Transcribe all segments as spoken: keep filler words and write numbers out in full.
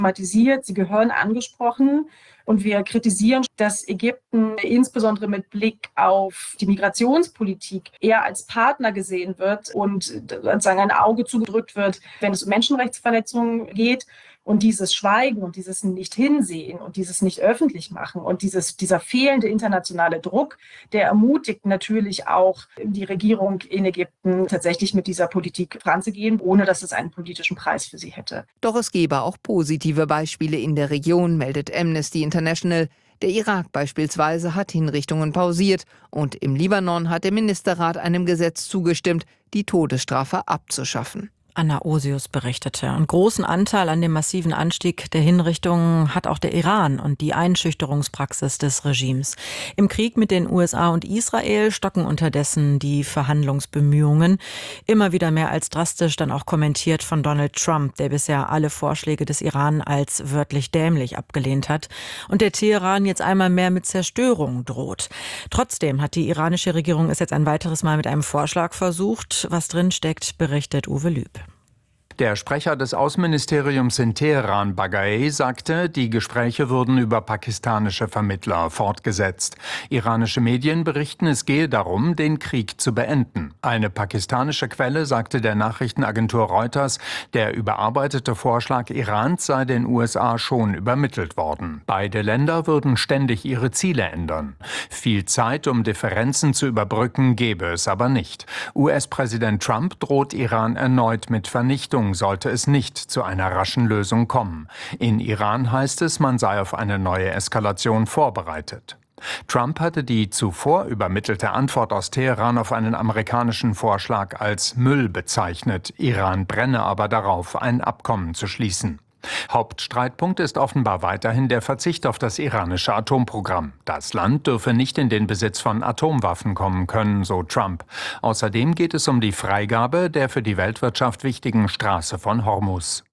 thematisiert, sie gehören angesprochen. Und wir kritisieren, dass Ägypten insbesondere mit Blick auf die Migrationspolitik eher als Partner gesehen wird und sozusagen ein Auge zugedrückt wird, wenn es um Menschenrechtsverletzungen geht. Und dieses Schweigen und dieses Nicht-Hinsehen und dieses Nicht-Öffentlich-Machen und dieses, dieser fehlende internationale Druck, der ermutigt natürlich auch die Regierung in Ägypten tatsächlich mit dieser Politik voranzugehen, ohne dass es einen politischen Preis für sie hätte. Doch es gebe auch positive Beispiele in der Region, meldet Amnesty International. Der Irak beispielsweise hat Hinrichtungen pausiert und im Libanon hat der Ministerrat einem Gesetz zugestimmt, die Todesstrafe abzuschaffen. Anna Osius berichtete. Einen großen Anteil an dem massiven Anstieg der Hinrichtungen hat auch der Iran und die Einschüchterungspraxis des Regimes. Im Krieg mit den U S A und Israel stocken unterdessen die Verhandlungsbemühungen. Immer wieder mehr als drastisch dann auch kommentiert von Donald Trump, der bisher alle Vorschläge des Iran als wörtlich dämlich abgelehnt hat und der Teheran jetzt einmal mehr mit Zerstörung droht. Trotzdem hat die iranische Regierung es jetzt ein weiteres Mal mit einem Vorschlag versucht. Was drin steckt, berichtet Uwe Lüb. Der Sprecher des Außenministeriums in Teheran, Bagaei, sagte, die Gespräche würden über pakistanische Vermittler fortgesetzt. Iranische Medien berichten, es gehe darum, den Krieg zu beenden. Eine pakistanische Quelle sagte der Nachrichtenagentur Reuters, der überarbeitete Vorschlag Irans sei den U S A schon übermittelt worden. Beide Länder würden ständig ihre Ziele ändern. Viel Zeit, um Differenzen zu überbrücken, gebe es aber nicht. U S-Präsident Trump droht Iran erneut mit Vernichtung, sollte es nicht zu einer raschen Lösung kommen. In Iran heißt es, man sei auf eine neue Eskalation vorbereitet. Trump hatte die zuvor übermittelte Antwort aus Teheran auf einen amerikanischen Vorschlag als Müll bezeichnet. Iran brenne aber darauf, ein Abkommen zu schließen. Hauptstreitpunkt ist offenbar weiterhin der Verzicht auf das iranische Atomprogramm. Das Land dürfe nicht in den Besitz von Atomwaffen kommen können, so Trump. Außerdem geht es um die Freigabe der für die Weltwirtschaft wichtigen Straße von Hormuz.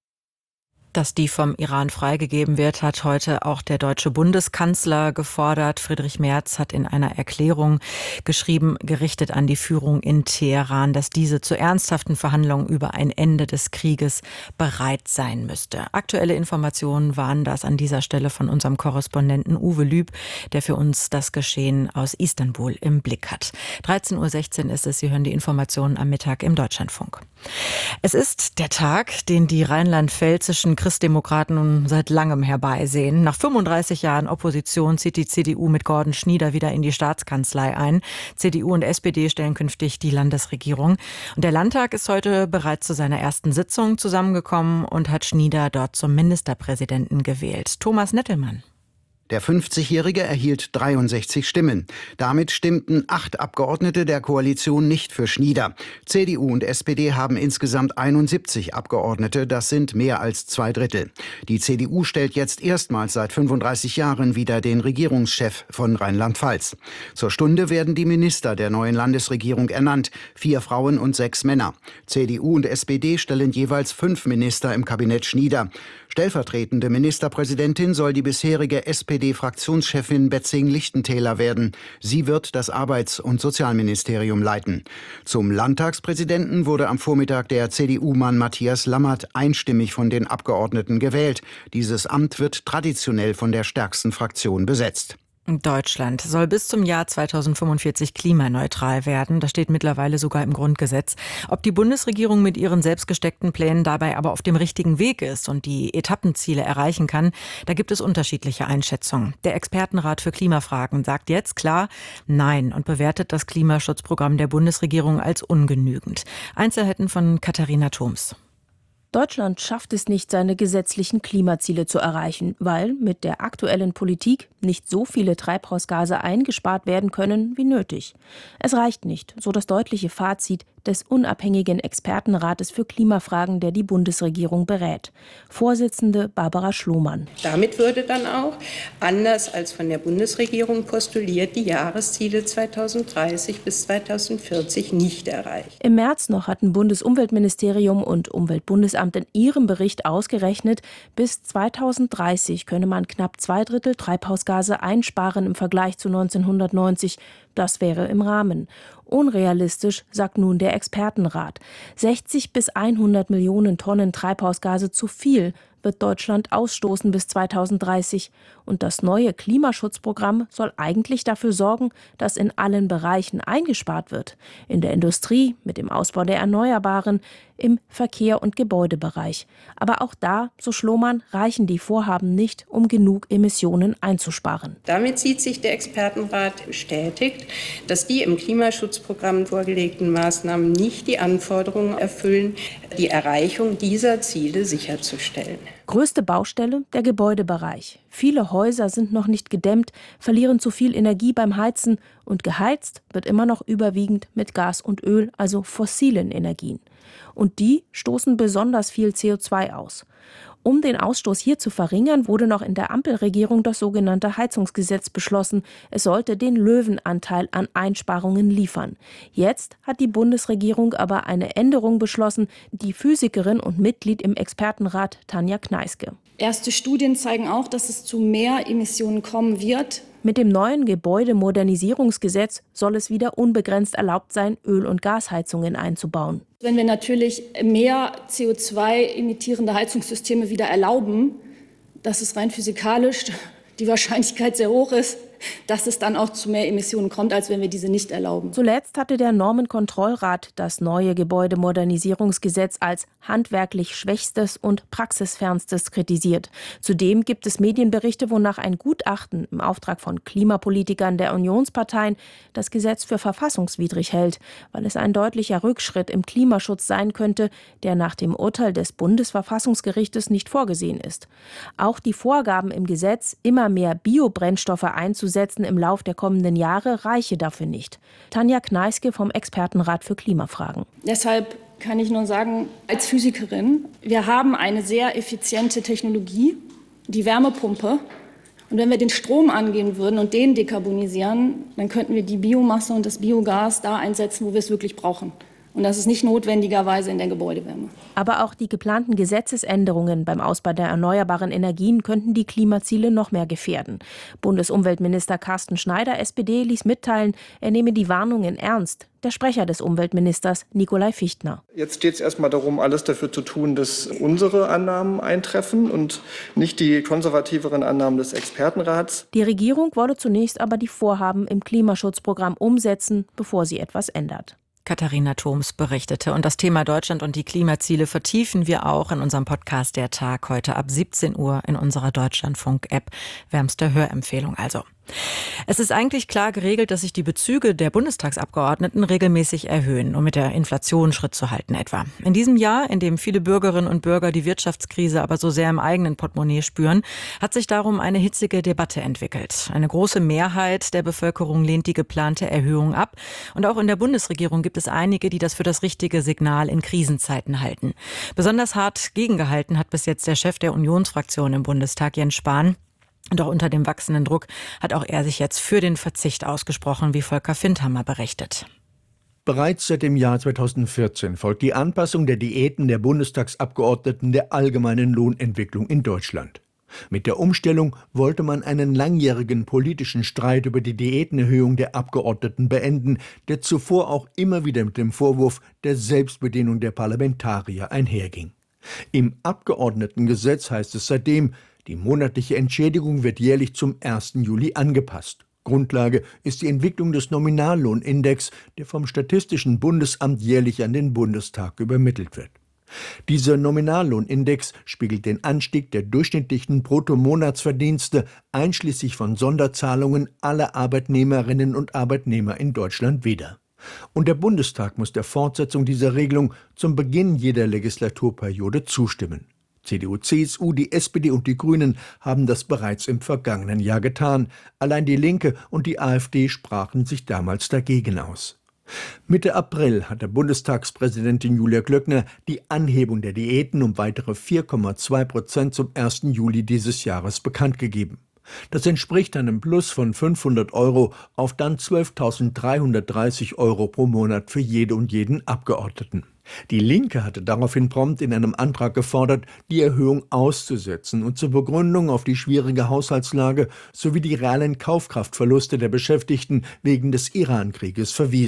Dass die vom Iran freigegeben wird, hat heute auch der deutsche Bundeskanzler gefordert. Friedrich Merz hat in einer Erklärung geschrieben, gerichtet an die Führung in Teheran, dass diese zu ernsthaften Verhandlungen über ein Ende des Krieges bereit sein müsste. Aktuelle Informationen waren das an dieser Stelle von unserem Korrespondenten Uwe Lüb, der für uns das Geschehen aus Istanbul im Blick hat. dreizehn Uhr sechzehn ist es, Sie hören die Informationen am Mittag im Deutschlandfunk. Es ist der Tag, den die rheinland-pfälzischen Christdemokraten nun seit langem herbeisehen. Nach fünfunddreißig Jahren Opposition zieht die C D U mit Gordon Schnieder wieder in die Staatskanzlei ein. C D U und S P D stellen künftig die Landesregierung. Und der Landtag ist heute bereits zu seiner ersten Sitzung zusammengekommen und hat Schnieder dort zum Ministerpräsidenten gewählt. Thomas Nettelmann. Der fünfzigjährige erhielt dreiundsechzig Stimmen. Damit stimmten acht Abgeordnete der Koalition nicht für Schnieder. C D U und S P D haben insgesamt einundsiebzig Abgeordnete, das sind mehr als zwei Drittel. Die C D U stellt jetzt erstmals seit fünfunddreißig Jahren wieder den Regierungschef von Rheinland-Pfalz. Zur Stunde werden die Minister der neuen Landesregierung ernannt, vier Frauen und sechs Männer. C D U und S P D stellen jeweils fünf Minister im Kabinett Schnieder. Stellvertretende Ministerpräsidentin soll die bisherige S P D-Fraktionschefin Betzing-Lichtentäler werden. Sie wird das Arbeits- und Sozialministerium leiten. Zum Landtagspräsidenten wurde am Vormittag der C D U-Mann Matthias Lammert einstimmig von den Abgeordneten gewählt. Dieses Amt wird traditionell von der stärksten Fraktion besetzt. Deutschland soll bis zum Jahr zweitausendfünfundvierzig klimaneutral werden. Das steht mittlerweile sogar im Grundgesetz. Ob die Bundesregierung mit ihren selbstgesteckten Plänen dabei aber auf dem richtigen Weg ist und die Etappenziele erreichen kann, da gibt es unterschiedliche Einschätzungen. Der Expertenrat für Klimafragen sagt jetzt klar Nein und bewertet das Klimaschutzprogramm der Bundesregierung als ungenügend. Einzelheiten von Katharina Thoms. Deutschland schafft es nicht, seine gesetzlichen Klimaziele zu erreichen, weil mit der aktuellen Politik nicht so viele Treibhausgase eingespart werden können wie nötig. Es reicht nicht, so das deutliche Fazit des unabhängigen Expertenrates für Klimafragen, der die Bundesregierung berät. Vorsitzende Barbara Schlomann. Damit würde dann auch, anders als von der Bundesregierung postuliert, die Jahresziele zweitausenddreißig bis zweitausendvierzig nicht erreicht. Im März noch hatten Bundesumweltministerium und Umweltbundesamt in ihrem Bericht ausgerechnet, bis zweitausenddreißig könne man knapp zwei Drittel Treibhausgase einsparen im Vergleich zu neunzehnhundertneunzig. Das wäre im Rahmen. Unrealistisch, sagt nun der Expertenrat. sechzig bis hundert Millionen Tonnen Treibhausgase zu viel wird Deutschland ausstoßen bis zweitausenddreißig. Und das neue Klimaschutzprogramm soll eigentlich dafür sorgen, dass in allen Bereichen eingespart wird. In der Industrie, mit dem Ausbau der Erneuerbaren, im Verkehr- und Gebäudebereich. Aber auch da, so Schlohmann, reichen die Vorhaben nicht, um genug Emissionen einzusparen. Damit sieht sich der Expertenrat bestätigt, dass die im Klimaschutzprogramm vorgelegten Maßnahmen nicht die Anforderungen erfüllen, die Erreichung dieser Ziele sicherzustellen. Größte Baustelle, der Gebäudebereich. Viele Häuser sind noch nicht gedämmt, verlieren zu viel Energie beim Heizen und geheizt wird immer noch überwiegend mit Gas und Öl, also fossilen Energien. Und die stoßen besonders viel C O zwei aus. Um den Ausstoß hier zu verringern, wurde noch in der Ampelregierung das sogenannte Heizungsgesetz beschlossen. Es sollte den Löwenanteil an Einsparungen liefern. Jetzt hat die Bundesregierung aber eine Änderung beschlossen, die Physikerin und Mitglied im Expertenrat Tanja Kneiske. Erste Studien zeigen auch, dass es zu mehr Emissionen kommen wird. Mit dem neuen Gebäudemodernisierungsgesetz soll es wieder unbegrenzt erlaubt sein, Öl- und Gasheizungen einzubauen. Wenn wir natürlich mehr C O zwei emittierende Heizungssysteme wieder erlauben, dass es rein physikalisch die Wahrscheinlichkeit sehr hoch ist, dass es dann auch zu mehr Emissionen kommt, als wenn wir diese nicht erlauben. Zuletzt hatte der Normenkontrollrat das neue Gebäudemodernisierungsgesetz als handwerklich schwächstes und praxisfernstes kritisiert. Zudem gibt es Medienberichte, wonach ein Gutachten im Auftrag von Klimapolitikern der Unionsparteien das Gesetz für verfassungswidrig hält, weil es ein deutlicher Rückschritt im Klimaschutz sein könnte, der nach dem Urteil des Bundesverfassungsgerichtes nicht vorgesehen ist. Auch die Vorgaben im Gesetz, immer mehr Biobrennstoffe einzusetzen, Setzen im Lauf der kommenden Jahre reiche dafür nicht. Tanja Kneiske vom Expertenrat für Klimafragen. Deshalb kann ich nur sagen, als Physikerin, wir haben eine sehr effiziente Technologie, die Wärmepumpe. Und wenn wir den Strom angehen würden und den dekarbonisieren, dann könnten wir die Biomasse und das Biogas da einsetzen, wo wir es wirklich brauchen. Und das ist nicht notwendigerweise in der Gebäudewärme. Aber auch die geplanten Gesetzesänderungen beim Ausbau der erneuerbaren Energien könnten die Klimaziele noch mehr gefährden. Bundesumweltminister Carsten Schneider, S P D, ließ mitteilen, er nehme die Warnungen ernst. Der Sprecher des Umweltministers, Nikolai Fichtner. Jetzt steht es erstmal darum, alles dafür zu tun, dass unsere Annahmen eintreffen und nicht die konservativeren Annahmen des Expertenrats. Die Regierung wolle zunächst aber die Vorhaben im Klimaschutzprogramm umsetzen, bevor sie etwas ändert. Katharina Thoms berichtete. Und das Thema Deutschland und die Klimaziele vertiefen wir auch in unserem Podcast Der Tag heute ab siebzehn Uhr in unserer Deutschlandfunk-App. Wärmste Hörempfehlung also. Es ist eigentlich klar geregelt, dass sich die Bezüge der Bundestagsabgeordneten regelmäßig erhöhen, um mit der Inflation Schritt zu halten etwa. In diesem Jahr, in dem viele Bürgerinnen und Bürger die Wirtschaftskrise aber so sehr im eigenen Portemonnaie spüren, hat sich darum eine hitzige Debatte entwickelt. Eine große Mehrheit der Bevölkerung lehnt die geplante Erhöhung ab. Und auch in der Bundesregierung gibt es einige, die das für das richtige Signal in Krisenzeiten halten. Besonders hart gegengehalten hat bis jetzt der Chef der Unionsfraktion im Bundestag, Jens Spahn. Doch unter dem wachsenden Druck hat auch er sich jetzt für den Verzicht ausgesprochen, wie Volker Findhammer berichtet. Bereits seit dem Jahr zweitausendvierzehn folgt die Anpassung der Diäten der Bundestagsabgeordneten der allgemeinen Lohnentwicklung in Deutschland. Mit der Umstellung wollte man einen langjährigen politischen Streit über die Diätenerhöhung der Abgeordneten beenden, der zuvor auch immer wieder mit dem Vorwurf der Selbstbedienung der Parlamentarier einherging. Im Abgeordnetengesetz heißt es seitdem, die monatliche Entschädigung wird jährlich zum ersten Juli angepasst. Grundlage ist die Entwicklung des Nominallohnindex, der vom Statistischen Bundesamt jährlich an den Bundestag übermittelt wird. Dieser Nominallohnindex spiegelt den Anstieg der durchschnittlichen Bruttomonatsverdienste einschließlich von Sonderzahlungen aller Arbeitnehmerinnen und Arbeitnehmer in Deutschland wider. Und der Bundestag muss der Fortsetzung dieser Regelung zum Beginn jeder Legislaturperiode zustimmen. C D U, C S U, die S P D und die Grünen haben das bereits im vergangenen Jahr getan. Allein die Linke und die AfD sprachen sich damals dagegen aus. Mitte April hat der Bundestagspräsidentin Julia Klöckner die Anhebung der Diäten um weitere vier Komma zwei Prozent zum ersten Juli dieses Jahres bekannt gegeben. Das entspricht einem Plus von fünfhundert Euro auf dann zwölftausenddreihundertdreißig Euro pro Monat für jede und jeden Abgeordneten. Die Linke hatte daraufhin prompt in einem Antrag gefordert, die Erhöhung auszusetzen und zur Begründung auf die schwierige Haushaltslage sowie die realen Kaufkraftverluste der Beschäftigten wegen des Iran-Krieges verwiesen.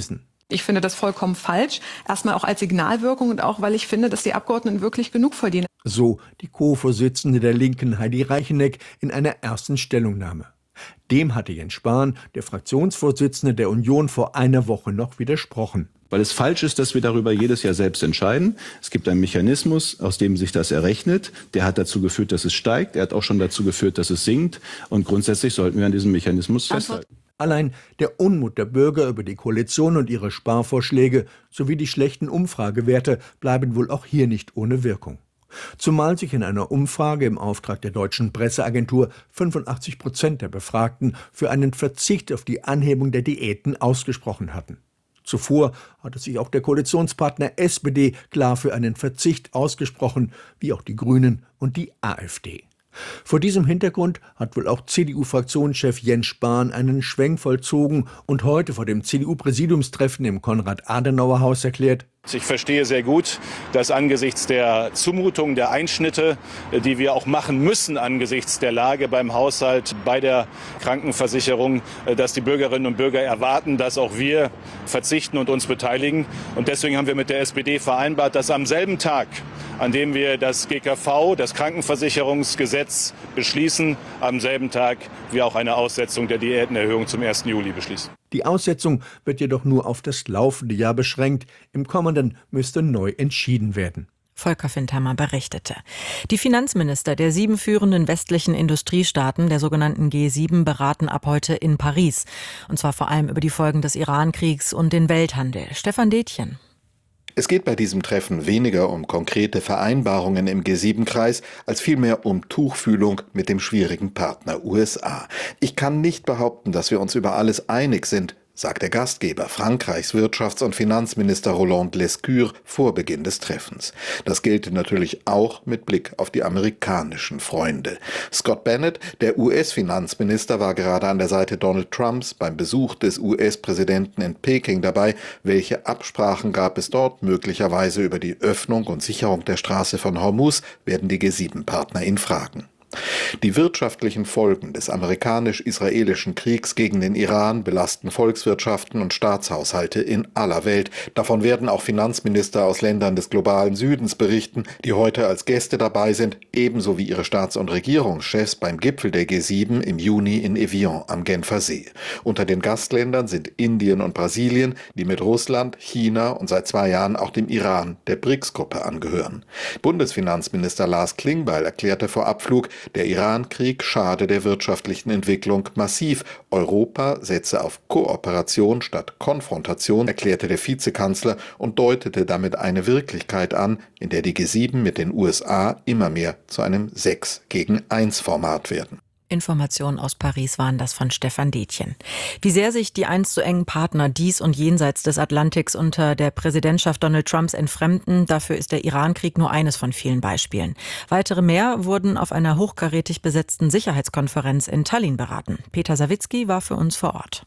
Ich finde das vollkommen falsch. Erstmal auch als Signalwirkung und auch, weil ich finde, dass die Abgeordneten wirklich genug verdienen. So die Co-Vorsitzende der Linken Heidi Reicheneck in einer ersten Stellungnahme. Dem hatte Jens Spahn, der Fraktionsvorsitzende der Union, vor einer Woche noch widersprochen. Weil es falsch ist, dass wir darüber jedes Jahr selbst entscheiden. Es gibt einen Mechanismus, aus dem sich das errechnet. Der hat dazu geführt, dass es steigt. Er hat auch schon dazu geführt, dass es sinkt. Und grundsätzlich sollten wir an diesem Mechanismus festhalten. Allein der Unmut der Bürger über die Koalition und ihre Sparvorschläge sowie die schlechten Umfragewerte bleiben wohl auch hier nicht ohne Wirkung. Zumal sich in einer Umfrage im Auftrag der deutschen Presseagentur fünfundachtzig Prozent der Befragten für einen Verzicht auf die Anhebung der Diäten ausgesprochen hatten. Zuvor hatte sich auch der Koalitionspartner S P D klar für einen Verzicht ausgesprochen, wie auch die Grünen und die AfD. Vor diesem Hintergrund hat wohl auch C D U-Fraktionschef Jens Spahn einen Schwenk vollzogen und heute vor dem C D U-Präsidiumstreffen im Konrad-Adenauer-Haus erklärt: Ich verstehe sehr gut, dass angesichts der Zumutung, der Einschnitte, die wir auch machen müssen angesichts der Lage beim Haushalt, bei der Krankenversicherung, dass die Bürgerinnen und Bürger erwarten, dass auch wir verzichten und uns beteiligen. Und deswegen haben wir mit der S P D vereinbart, dass am selben Tag, an dem wir das G K V, das Krankenversicherungsgesetz, beschließen, am selben Tag wir auch eine Aussetzung der Diätenerhöhung zum ersten Juli beschließen. Die Aussetzung wird jedoch nur auf das laufende Jahr beschränkt. Im kommenden müsste neu entschieden werden. Volker Findhammer berichtete. Die Finanzminister der sieben führenden westlichen Industriestaaten, der sogenannten G sieben, beraten ab heute in Paris. Und zwar vor allem über die Folgen des Iran-Kriegs und den Welthandel. Stefan Detjen. Es geht bei diesem Treffen weniger um konkrete Vereinbarungen im G sieben Kreis, als vielmehr um Tuchfühlung mit dem schwierigen Partner U S A. Ich kann nicht behaupten, dass wir uns über alles einig sind, sagt der Gastgeber, Frankreichs Wirtschafts- und Finanzminister Roland Lescure, vor Beginn des Treffens. Das gilt natürlich auch mit Blick auf die amerikanischen Freunde. Scott Bennett, der U S-Finanzminister, war gerade an der Seite Donald Trumps beim Besuch des U S-Präsidenten in Peking dabei. Welche Absprachen gab es dort? Möglicherweise über die Öffnung und Sicherung der Straße von Hormuz werden die G sieben Partner ihn fragen. Die wirtschaftlichen Folgen des amerikanisch-israelischen Kriegs gegen den Iran belasten Volkswirtschaften und Staatshaushalte in aller Welt. Davon werden auch Finanzminister aus Ländern des globalen Südens berichten, die heute als Gäste dabei sind, ebenso wie ihre Staats- und Regierungschefs beim Gipfel der G sieben im Juni in Evian am Genfer See. Unter den Gastländern sind Indien und Brasilien, die mit Russland, China und seit zwei Jahren auch dem Iran der B R I C S-Gruppe angehören. Bundesfinanzminister Lars Klingbeil erklärte vor Abflug, der Iran-Krieg schade der wirtschaftlichen Entwicklung massiv. Europa setze auf Kooperation statt Konfrontation, erklärte der Vizekanzler und deutete damit eine Wirklichkeit an, in der die G sieben mit den U S A immer mehr zu einem sechs gegen eins Format werden. Informationen aus Paris waren das von Stefan Detjen. Wie sehr sich die einst so engen Partner dies und jenseits des Atlantiks unter der Präsidentschaft Donald Trumps entfremden, dafür ist der Iran-Krieg nur eines von vielen Beispielen. Weitere mehr wurden auf einer hochkarätig besetzten Sicherheitskonferenz in Tallinn beraten. Peter Sawicki war für uns vor Ort.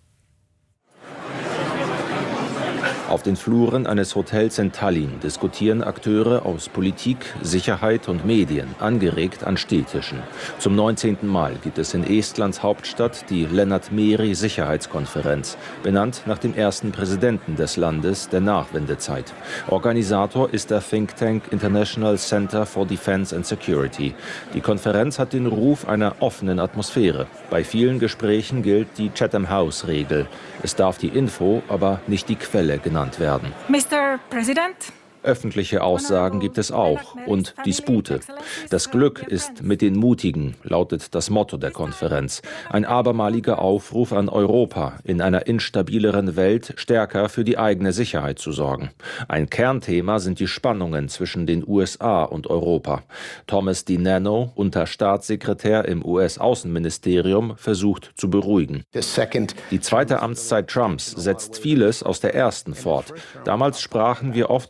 Auf den Fluren eines Hotels in Tallinn diskutieren Akteure aus Politik, Sicherheit und Medien, angeregt an Stehtischen. Zum neunzehnten Mal gibt es in Estlands Hauptstadt die Lennart Meri Sicherheitskonferenz, benannt nach dem ersten Präsidenten des Landes der Nachwendezeit. Organisator ist der Think Tank International Center for Defense and Security. Die Konferenz hat den Ruf einer offenen Atmosphäre. Bei vielen Gesprächen gilt die Chatham-House-Regel. Es darf die Info, aber nicht die Quelle genannt werden. Mister President. Öffentliche Aussagen gibt es auch und Dispute. Das Glück ist mit den Mutigen, lautet das Motto der Konferenz. Ein abermaliger Aufruf an Europa, in einer instabileren Welt stärker für die eigene Sicherheit zu sorgen. Ein Kernthema sind die Spannungen zwischen den U S A und Europa. Thomas DiNanno, Unterstaatssekretär im U S-Außenministerium, versucht zu beruhigen. Die zweite Amtszeit Trumps setzt vieles aus der ersten fort. Damals sprachen wir oft über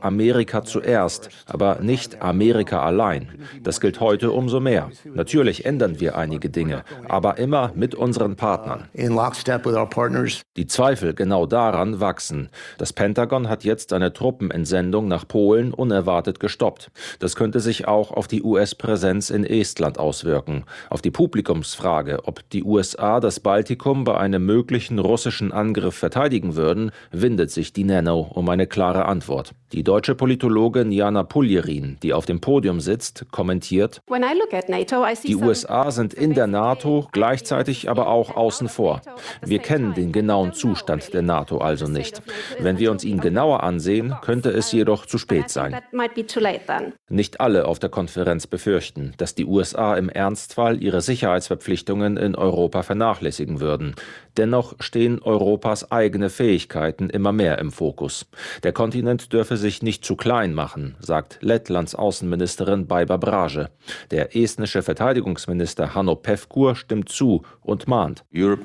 Amerika zuerst, aber nicht Amerika allein. Das gilt heute umso mehr. Natürlich ändern wir einige Dinge, aber immer mit unseren Partnern. Die Zweifel genau daran wachsen. Das Pentagon hat jetzt eine Truppenentsendung nach Polen unerwartet gestoppt. Das könnte sich auch auf die U S-Präsenz in Estland auswirken. Auf die Publikumsfrage, ob die U S A das Baltikum bei einem möglichen russischen Angriff verteidigen würden, windet sich die Nano um eine klare Antwort. Die deutsche Politologin Jana Puljerin, die auf dem Podium sitzt, kommentiert: Die U S A sind in der NATO, gleichzeitig aber auch außen vor. Wir kennen den genauen Zustand der NATO also nicht. Wenn wir uns ihn genauer ansehen, könnte es jedoch zu spät sein. Nicht alle auf der Konferenz befürchten, dass die U S A im Ernstfall ihre Sicherheitsverpflichtungen in Europa vernachlässigen würden. Dennoch stehen Europas eigene Fähigkeiten immer mehr im Fokus. Der Kontinent dürfe sich nicht zu klein machen, sagt Lettlands Außenministerin Baiba Brage. Der estnische Verteidigungsminister Hanno Pevkur stimmt zu und mahnt: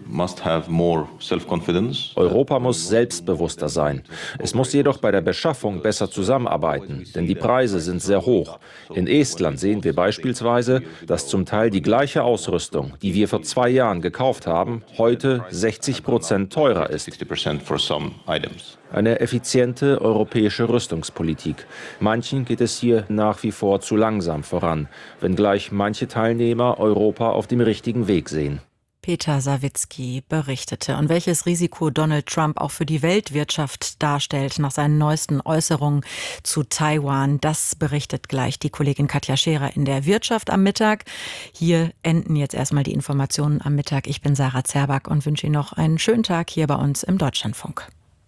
Europa muss selbstbewusster sein. Es muss jedoch bei der Beschaffung besser zusammenarbeiten, denn die Preise sind sehr hoch. In Estland sehen wir beispielsweise, dass zum Teil die gleiche Ausrüstung, die wir vor zwei Jahren gekauft haben, heute sechzig Prozent teurer ist. Eine effiziente europäische Rüstungspolitik. Manchen geht es hier nach wie vor zu langsam voran, wenngleich manche Teilnehmer Europa auf dem richtigen Weg sehen. Peter Sawicki berichtete. Und welches Risiko Donald Trump auch für die Weltwirtschaft darstellt nach seinen neuesten Äußerungen zu Taiwan, das berichtet gleich die Kollegin Katja Scherer in der Wirtschaft am Mittag. Hier enden jetzt erstmal die Informationen am Mittag. Ich bin Sarah Zerback und wünsche Ihnen noch einen schönen Tag hier bei uns im Deutschlandfunk.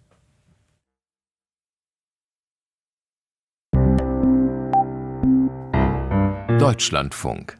Deutschlandfunk.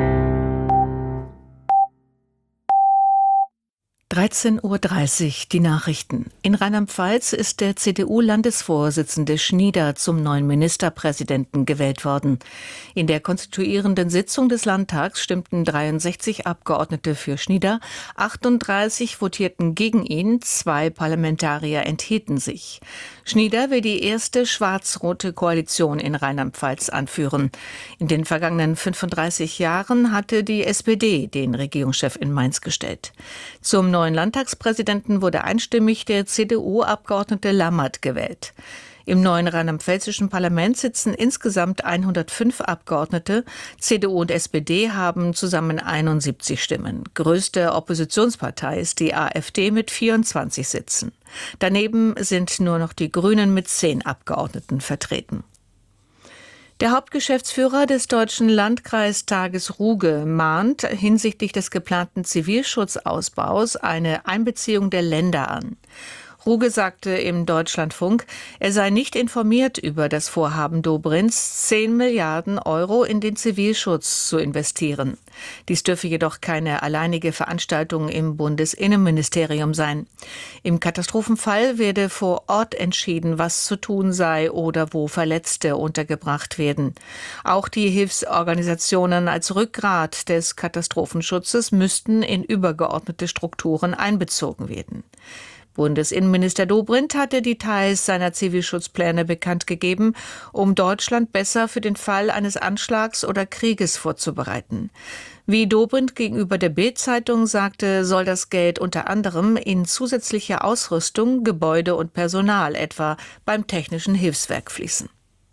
dreizehn Uhr dreißig, die Nachrichten. In Rheinland-Pfalz ist der C D U-Landesvorsitzende Schnieder zum neuen Ministerpräsidenten gewählt worden. In der konstituierenden Sitzung des Landtags stimmten dreiundsechzig Abgeordnete für Schnieder, achtunddreißig votierten gegen ihn, zwei Parlamentarier enthielten sich. Schnieder will die erste schwarz-rote Koalition in Rheinland-Pfalz anführen. In den vergangenen fünfunddreißig Jahren hatte die S P D den Regierungschef in Mainz gestellt. Zum neuen Landtagspräsidenten wurde einstimmig der C D U-Abgeordnete Lammert gewählt. Im neuen rheinland-pfälzischen Parlament sitzen insgesamt hundertfünf Abgeordnete. C D U und S P D haben zusammen einundsiebzig Stimmen. Größte Oppositionspartei ist die AfD mit vierundzwanzig Sitzen. Daneben sind nur noch die Grünen mit zehn Abgeordneten vertreten. Der Hauptgeschäftsführer des Deutschen Landkreistages Ruge mahnt hinsichtlich des geplanten Zivilschutzausbaus eine Einbeziehung der Länder an. Ruge sagte im Deutschlandfunk, er sei nicht informiert über das Vorhaben Dobrinds, zehn Milliarden Euro in den Zivilschutz zu investieren. Dies dürfe jedoch keine alleinige Veranstaltung im Bundesinnenministerium sein. Im Katastrophenfall werde vor Ort entschieden, was zu tun sei oder wo Verletzte untergebracht werden. Auch die Hilfsorganisationen als Rückgrat des Katastrophenschutzes müssten in übergeordnete Strukturen einbezogen werden. Bundesinnenminister Dobrindt hatte Details seiner Zivilschutzpläne bekannt gegeben, um Deutschland besser für den Fall eines Anschlags oder Krieges vorzubereiten. Wie Dobrindt gegenüber der Bild-Zeitung sagte, soll das Geld unter anderem in zusätzliche Ausrüstung, Gebäude und Personal, etwa beim Technischen Hilfswerk, fließen.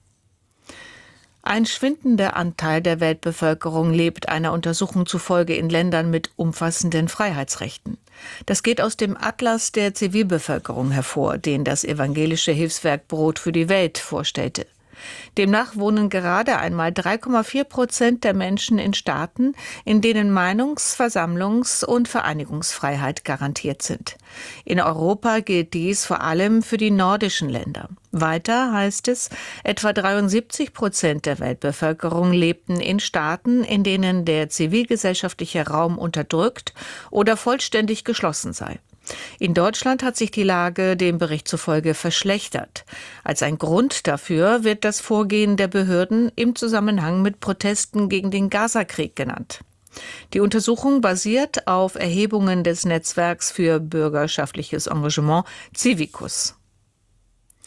Ein schwindender Anteil der Weltbevölkerung lebt einer Untersuchung zufolge in Ländern mit umfassenden Freiheitsrechten. Das geht aus dem Atlas der Zivilbevölkerung hervor, den das evangelische Hilfswerk Brot für die Welt vorstellte. Demnach wohnen gerade einmal drei Komma vier Prozent der Menschen in Staaten, in denen Meinungs-, Versammlungs- und Vereinigungsfreiheit garantiert sind. In Europa gilt dies vor allem für die nordischen Länder. Weiter heißt es, etwa dreiundsiebzig Prozent der Weltbevölkerung lebten in Staaten, in denen der zivilgesellschaftliche Raum unterdrückt oder vollständig geschlossen sei. In Deutschland hat sich die Lage dem Bericht zufolge verschlechtert. Als ein Grund dafür wird das Vorgehen der Behörden im Zusammenhang mit Protesten gegen den Gaza-Krieg genannt. Die Untersuchung basiert auf Erhebungen des Netzwerks für bürgerschaftliches Engagement Civicus.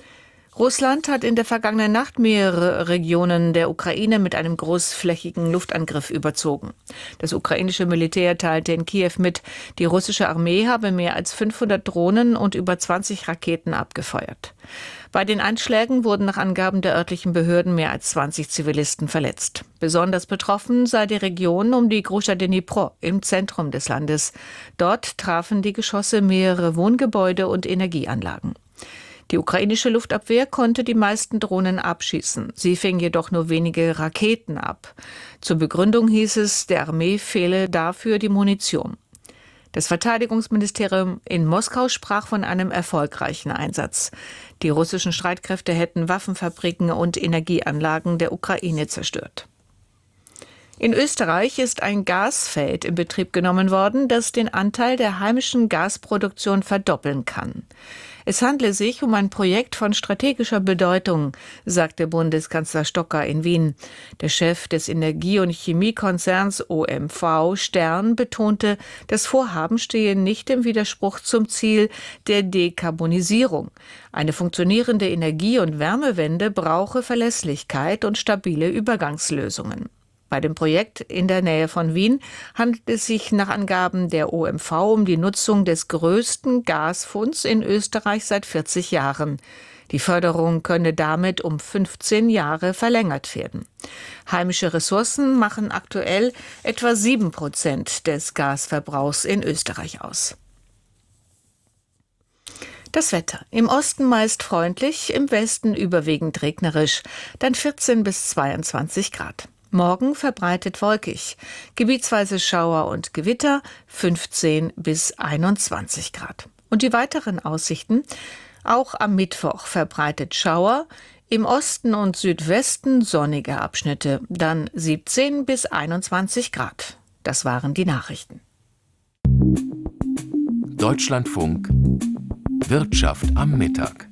Russland hat in der vergangenen Nacht mehrere Regionen der Ukraine mit einem großflächigen Luftangriff überzogen. Das ukrainische Militär teilte in Kiew mit, die russische Armee habe mehr als fünfhundert Drohnen und über zwanzig Raketen abgefeuert. Bei den Anschlägen wurden nach Angaben der örtlichen Behörden mehr als zwanzig Zivilisten verletzt. Besonders betroffen sei die Region um die Gruscha Dnipro im Zentrum des Landes. Dort trafen die Geschosse mehrere Wohngebäude und Energieanlagen. Die ukrainische Luftabwehr konnte die meisten Drohnen abschießen. Sie fing jedoch nur wenige Raketen ab. Zur Begründung hieß es, der Armee fehle dafür die Munition. Das Verteidigungsministerium in Moskau sprach von einem erfolgreichen Einsatz. Die russischen Streitkräfte hätten Waffenfabriken und Energieanlagen der Ukraine zerstört. In Österreich ist ein Gasfeld in Betrieb genommen worden, das den Anteil der heimischen Gasproduktion verdoppeln kann. Es handle sich um ein Projekt von strategischer Bedeutung, sagte Bundeskanzler Stocker in Wien. Der Chef des Energie- und Chemiekonzerns O M V Stern betonte, das Vorhaben stehe nicht im Widerspruch zum Ziel der Dekarbonisierung. Eine funktionierende Energie- und Wärmewende brauche Verlässlichkeit und stabile Übergangslösungen. Bei dem Projekt in der Nähe von Wien handelt es sich nach Angaben der O M V um die Nutzung des größten Gasfunds in Österreich seit vierzig Jahren. Die Förderung könne damit um fünfzehn Jahre verlängert werden. Heimische Ressourcen machen aktuell etwa sieben Prozent des Gasverbrauchs in Österreich aus. Das Wetter. Im Osten meist freundlich, im Westen überwiegend regnerisch, dann vierzehn bis zweiundzwanzig Grad. Morgen verbreitet wolkig, gebietsweise Schauer und Gewitter, fünfzehn bis einundzwanzig Grad. Und die weiteren Aussichten? Auch am Mittwoch verbreitet Schauer, im Osten und Südwesten sonnige Abschnitte, dann siebzehn bis einundzwanzig Grad. Das waren die Nachrichten. Deutschlandfunk Wirtschaft am Mittag.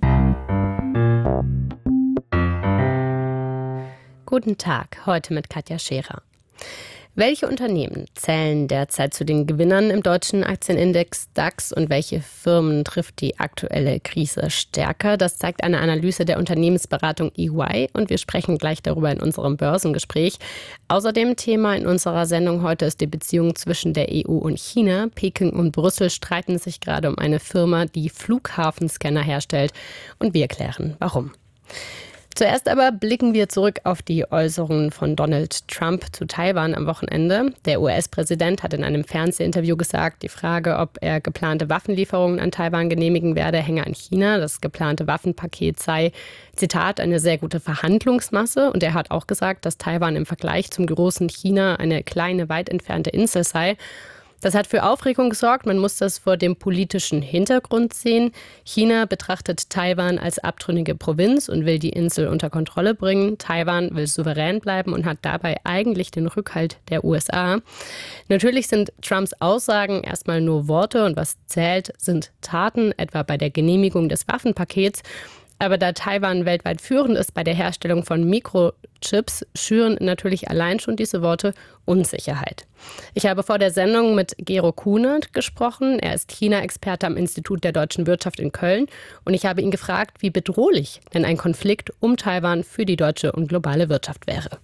Guten Tag, heute mit Katja Scherer. Welche Unternehmen zählen derzeit zu den Gewinnern im deutschen Aktienindex DAX und welche Firmen trifft die aktuelle Krise stärker? Das zeigt eine Analyse der Unternehmensberatung E Y und wir sprechen gleich darüber in unserem Börsengespräch. Außerdem Thema in unserer Sendung heute ist die Beziehung zwischen der E U und China. Peking und Brüssel streiten sich gerade um eine Firma, die Flughafenscanner herstellt und wir erklären, warum. Zuerst aber blicken wir zurück auf die Äußerungen von Donald Trump zu Taiwan am Wochenende. Der U S-Präsident hat in einem Fernsehinterview gesagt, die Frage, ob er geplante Waffenlieferungen an Taiwan genehmigen werde, hänge an China. Das geplante Waffenpaket sei, Zitat, eine sehr gute Verhandlungsmasse. Und er hat auch gesagt, dass Taiwan im Vergleich zum großen China eine kleine, weit entfernte Insel sei. Das hat für Aufregung gesorgt. Man muss das vor dem politischen Hintergrund sehen. China betrachtet Taiwan als abtrünnige Provinz und will die Insel unter Kontrolle bringen. Taiwan will souverän bleiben und hat dabei eigentlich den Rückhalt der U S A. Natürlich sind Trumps Aussagen erstmal nur Worte und was zählt, sind Taten, etwa bei der Genehmigung des Waffenpakets. Aber da Taiwan weltweit führend ist bei der Herstellung von Mikrochips, schüren natürlich allein schon diese Worte Unsicherheit. Ich habe vor der Sendung mit Gero Kunert gesprochen. Er ist China-Experte am Institut der deutschen Wirtschaft in Köln. Und ich habe ihn gefragt, wie bedrohlich denn ein Konflikt um Taiwan für die deutsche und globale Wirtschaft wäre.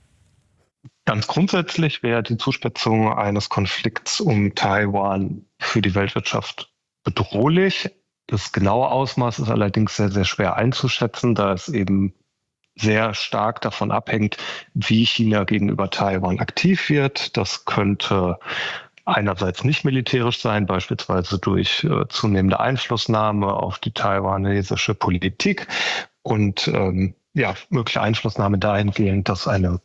Ganz grundsätzlich wäre die Zuspitzung eines Konflikts um Taiwan für die Weltwirtschaft bedrohlich. Das genaue Ausmaß ist allerdings sehr, sehr schwer einzuschätzen, da es eben sehr stark davon abhängt, wie China gegenüber Taiwan aktiv wird. Das könnte einerseits nicht militärisch sein, beispielsweise durch äh, zunehmende Einflussnahme auf die taiwanesische Politik und ähm, ja, mögliche Einflussnahme dahingehend, dass eine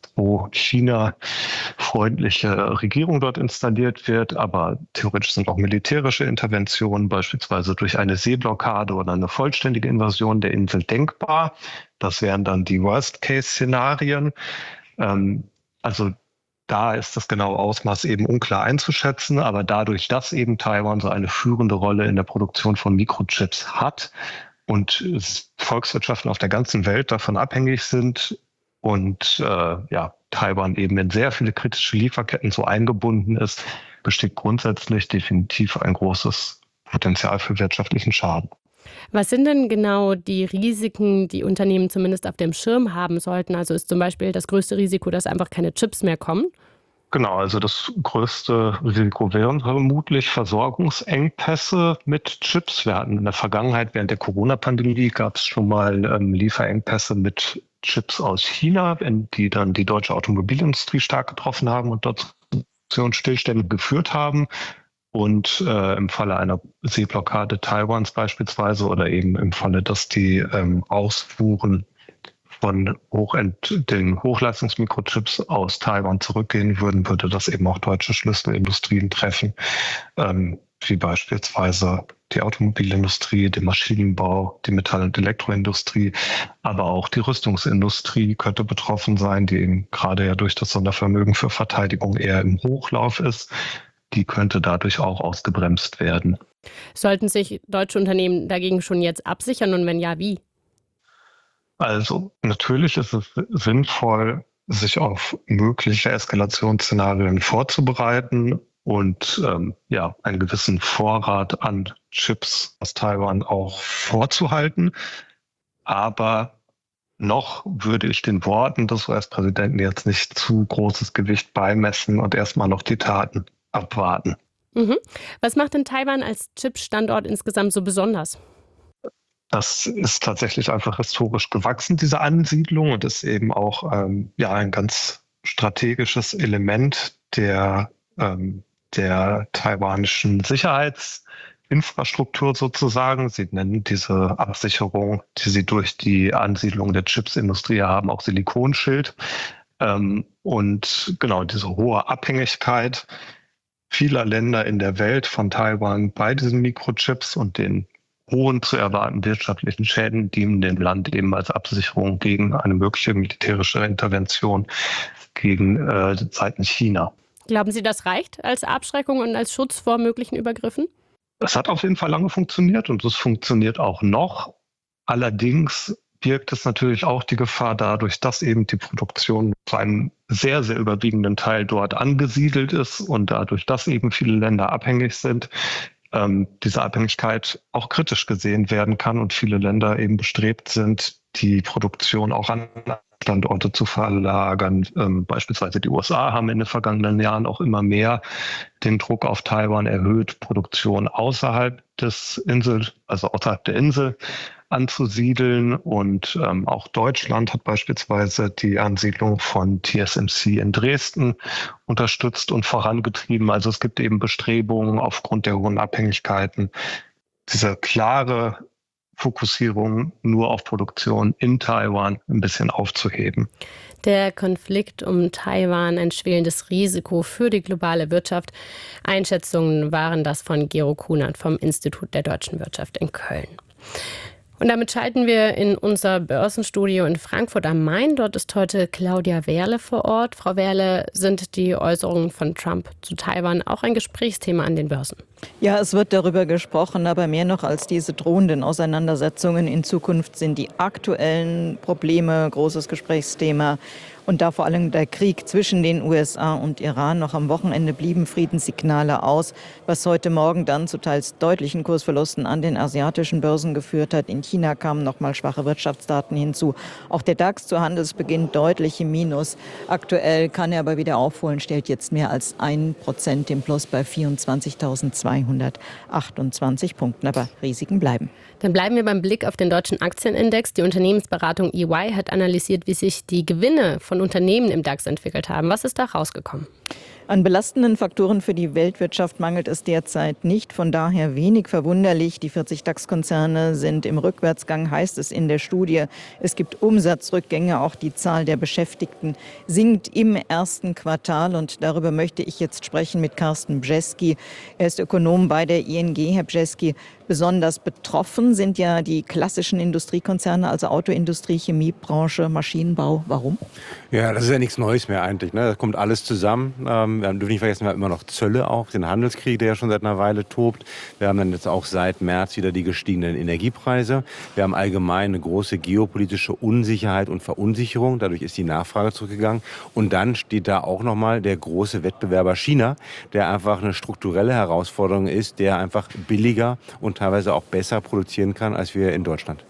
pro-China-freundliche Regierung dort installiert wird. Aber theoretisch sind auch militärische Interventionen, beispielsweise durch eine Seeblockade oder eine vollständige Invasion der Insel denkbar. Das wären dann die Worst-Case-Szenarien. Ähm, also da ist das genaue Ausmaß eben unklar einzuschätzen. Aber dadurch, dass eben Taiwan so eine führende Rolle in der Produktion von Mikrochips hat, und Volkswirtschaften auf der ganzen Welt davon abhängig sind und äh, ja, Taiwan eben in sehr viele kritische Lieferketten so eingebunden ist, besteht grundsätzlich definitiv ein großes Potenzial für wirtschaftlichen Schaden. Was sind denn genau die Risiken, die Unternehmen zumindest auf dem Schirm haben sollten? Also ist zum Beispiel das größte Risiko, dass einfach keine Chips mehr kommen? Genau, also das größte Risiko wären vermutlich Versorgungsengpässe mit Chips. Wir hatten in der Vergangenheit, während der Corona-Pandemie, gab es schon mal ähm, Lieferengpässe mit Chips aus China, die dann die deutsche Automobilindustrie stark getroffen haben und dort Produktionsstillstände geführt haben. Und äh, im Falle einer Seeblockade Taiwans beispielsweise oder eben im Falle, dass die ähm, Ausfuhren von Hochend, den Hochleistungsmikrochips aus Taiwan zurückgehen würden, würde das eben auch deutsche Schlüsselindustrien treffen, ähm, wie beispielsweise die Automobilindustrie, den Maschinenbau, die Metall- und Elektroindustrie, aber auch die Rüstungsindustrie könnte betroffen sein, die eben gerade ja durch das Sondervermögen für Verteidigung eher im Hochlauf ist. Die könnte dadurch auch ausgebremst werden. Sollten sich deutsche Unternehmen dagegen schon jetzt absichern und wenn ja, wie? Also natürlich ist es sinnvoll, sich auf mögliche Eskalationsszenarien vorzubereiten und ähm, ja, einen gewissen Vorrat an Chips aus Taiwan auch vorzuhalten. Aber noch würde ich den Worten des U S-Präsidenten jetzt nicht zu großes Gewicht beimessen und erstmal noch die Taten abwarten. Mhm. Was macht denn Taiwan als Chip-Standort insgesamt so besonders? Das ist tatsächlich einfach historisch gewachsen, diese Ansiedlung, und ist eben auch ähm, ja, ein ganz strategisches Element der, ähm, der taiwanischen Sicherheitsinfrastruktur sozusagen. Sie nennen diese Absicherung, die sie durch die Ansiedlung der Chipsindustrie haben, auch Silikonschild. Ähm, und genau diese hohe Abhängigkeit vieler Länder in der Welt von Taiwan bei diesen Mikrochips und den hohen zu erwartenden wirtschaftlichen Schäden dienen dem Land eben als Absicherung gegen eine mögliche militärische Intervention gegen äh, seitens China. Glauben Sie, das reicht als Abschreckung und als Schutz vor möglichen Übergriffen? Es hat auf jeden Fall lange funktioniert und es funktioniert auch noch. Allerdings birgt es natürlich auch die Gefahr dadurch, dass eben die Produktion zu einem sehr, sehr überwiegenden Teil dort angesiedelt ist und dadurch, dass eben viele Länder abhängig sind, ähm, diese Abhängigkeit auch kritisch gesehen werden kann und viele Länder eben bestrebt sind, die Produktion auch an Standorte zu verlagern. Ähm, beispielsweise die U S A haben in den vergangenen Jahren auch immer mehr den Druck auf Taiwan erhöht, Produktion außerhalb des Insel, also außerhalb der Insel anzusiedeln. Und ähm, auch Deutschland hat beispielsweise die Ansiedlung von T S M C in Dresden unterstützt und vorangetrieben. Also es gibt eben Bestrebungen aufgrund der hohen Abhängigkeiten, diese klare Fokussierung nur auf Produktion in Taiwan ein bisschen aufzuheben. Der Konflikt um Taiwan, ein schwelendes Risiko für die globale Wirtschaft. Einschätzungen waren das von Gero Kunert vom Institut der deutschen Wirtschaft in Köln. Und damit schalten wir in unser Börsenstudio in Frankfurt am Main. Dort ist heute Claudia Wehrle vor Ort. Frau Wehrle, sind die Äußerungen von Trump zu Taiwan auch ein Gesprächsthema an den Börsen? Ja, es wird darüber gesprochen, aber mehr noch als diese drohenden Auseinandersetzungen in Zukunft sind die aktuellen Probleme großes Gesprächsthema. Und da vor allem der Krieg zwischen den U S A und Iran. Noch am Wochenende blieben Friedenssignale aus, was heute Morgen dann zu teils deutlichen Kursverlusten an den asiatischen Börsen geführt hat. In China kamen noch mal schwache Wirtschaftsdaten hinzu. Auch der DAX zu Handelsbeginn deutlich im Minus. Aktuell kann er aber wieder aufholen, stellt jetzt mehr als ein Prozent im Plus bei vierundzwanzigtausendzweihundertachtundzwanzig Punkten. Aber Risiken bleiben. Dann bleiben wir beim Blick auf den deutschen Aktienindex. Die Unternehmensberatung E Y hat analysiert, wie sich die Gewinne von Unternehmen im DAX entwickelt haben. Was ist da rausgekommen? An belastenden Faktoren für die Weltwirtschaft mangelt es derzeit nicht. Von daher wenig verwunderlich. Die vierzig DAX-Konzerne sind im Rückwärtsgang, heißt es in der Studie. Es gibt Umsatzrückgänge. Auch die Zahl der Beschäftigten sinkt im ersten Quartal. Und darüber möchte ich jetzt sprechen mit Carsten Bjeski. Er ist Ökonom bei der I N G. Herr Bjeski, besonders betroffen sind ja die klassischen Industriekonzerne, also Autoindustrie, Chemiebranche, Maschinenbau. Warum? Ja, das ist ja nichts Neues mehr eigentlich. Ne? Das kommt alles zusammen. Ähm, wir dürfen nicht vergessen, wir haben immer noch Zölle auch, den Handelskrieg, der ja schon seit einer Weile tobt. Wir haben dann jetzt auch seit März wieder die gestiegenen Energiepreise. Wir haben allgemein eine große geopolitische Unsicherheit und Verunsicherung. Dadurch ist die Nachfrage zurückgegangen. Und dann steht da auch nochmal der große Wettbewerber China, der einfach eine strukturelle Herausforderung ist, der einfach billiger und teilweise auch besser produzieren kann als wir in Deutschland.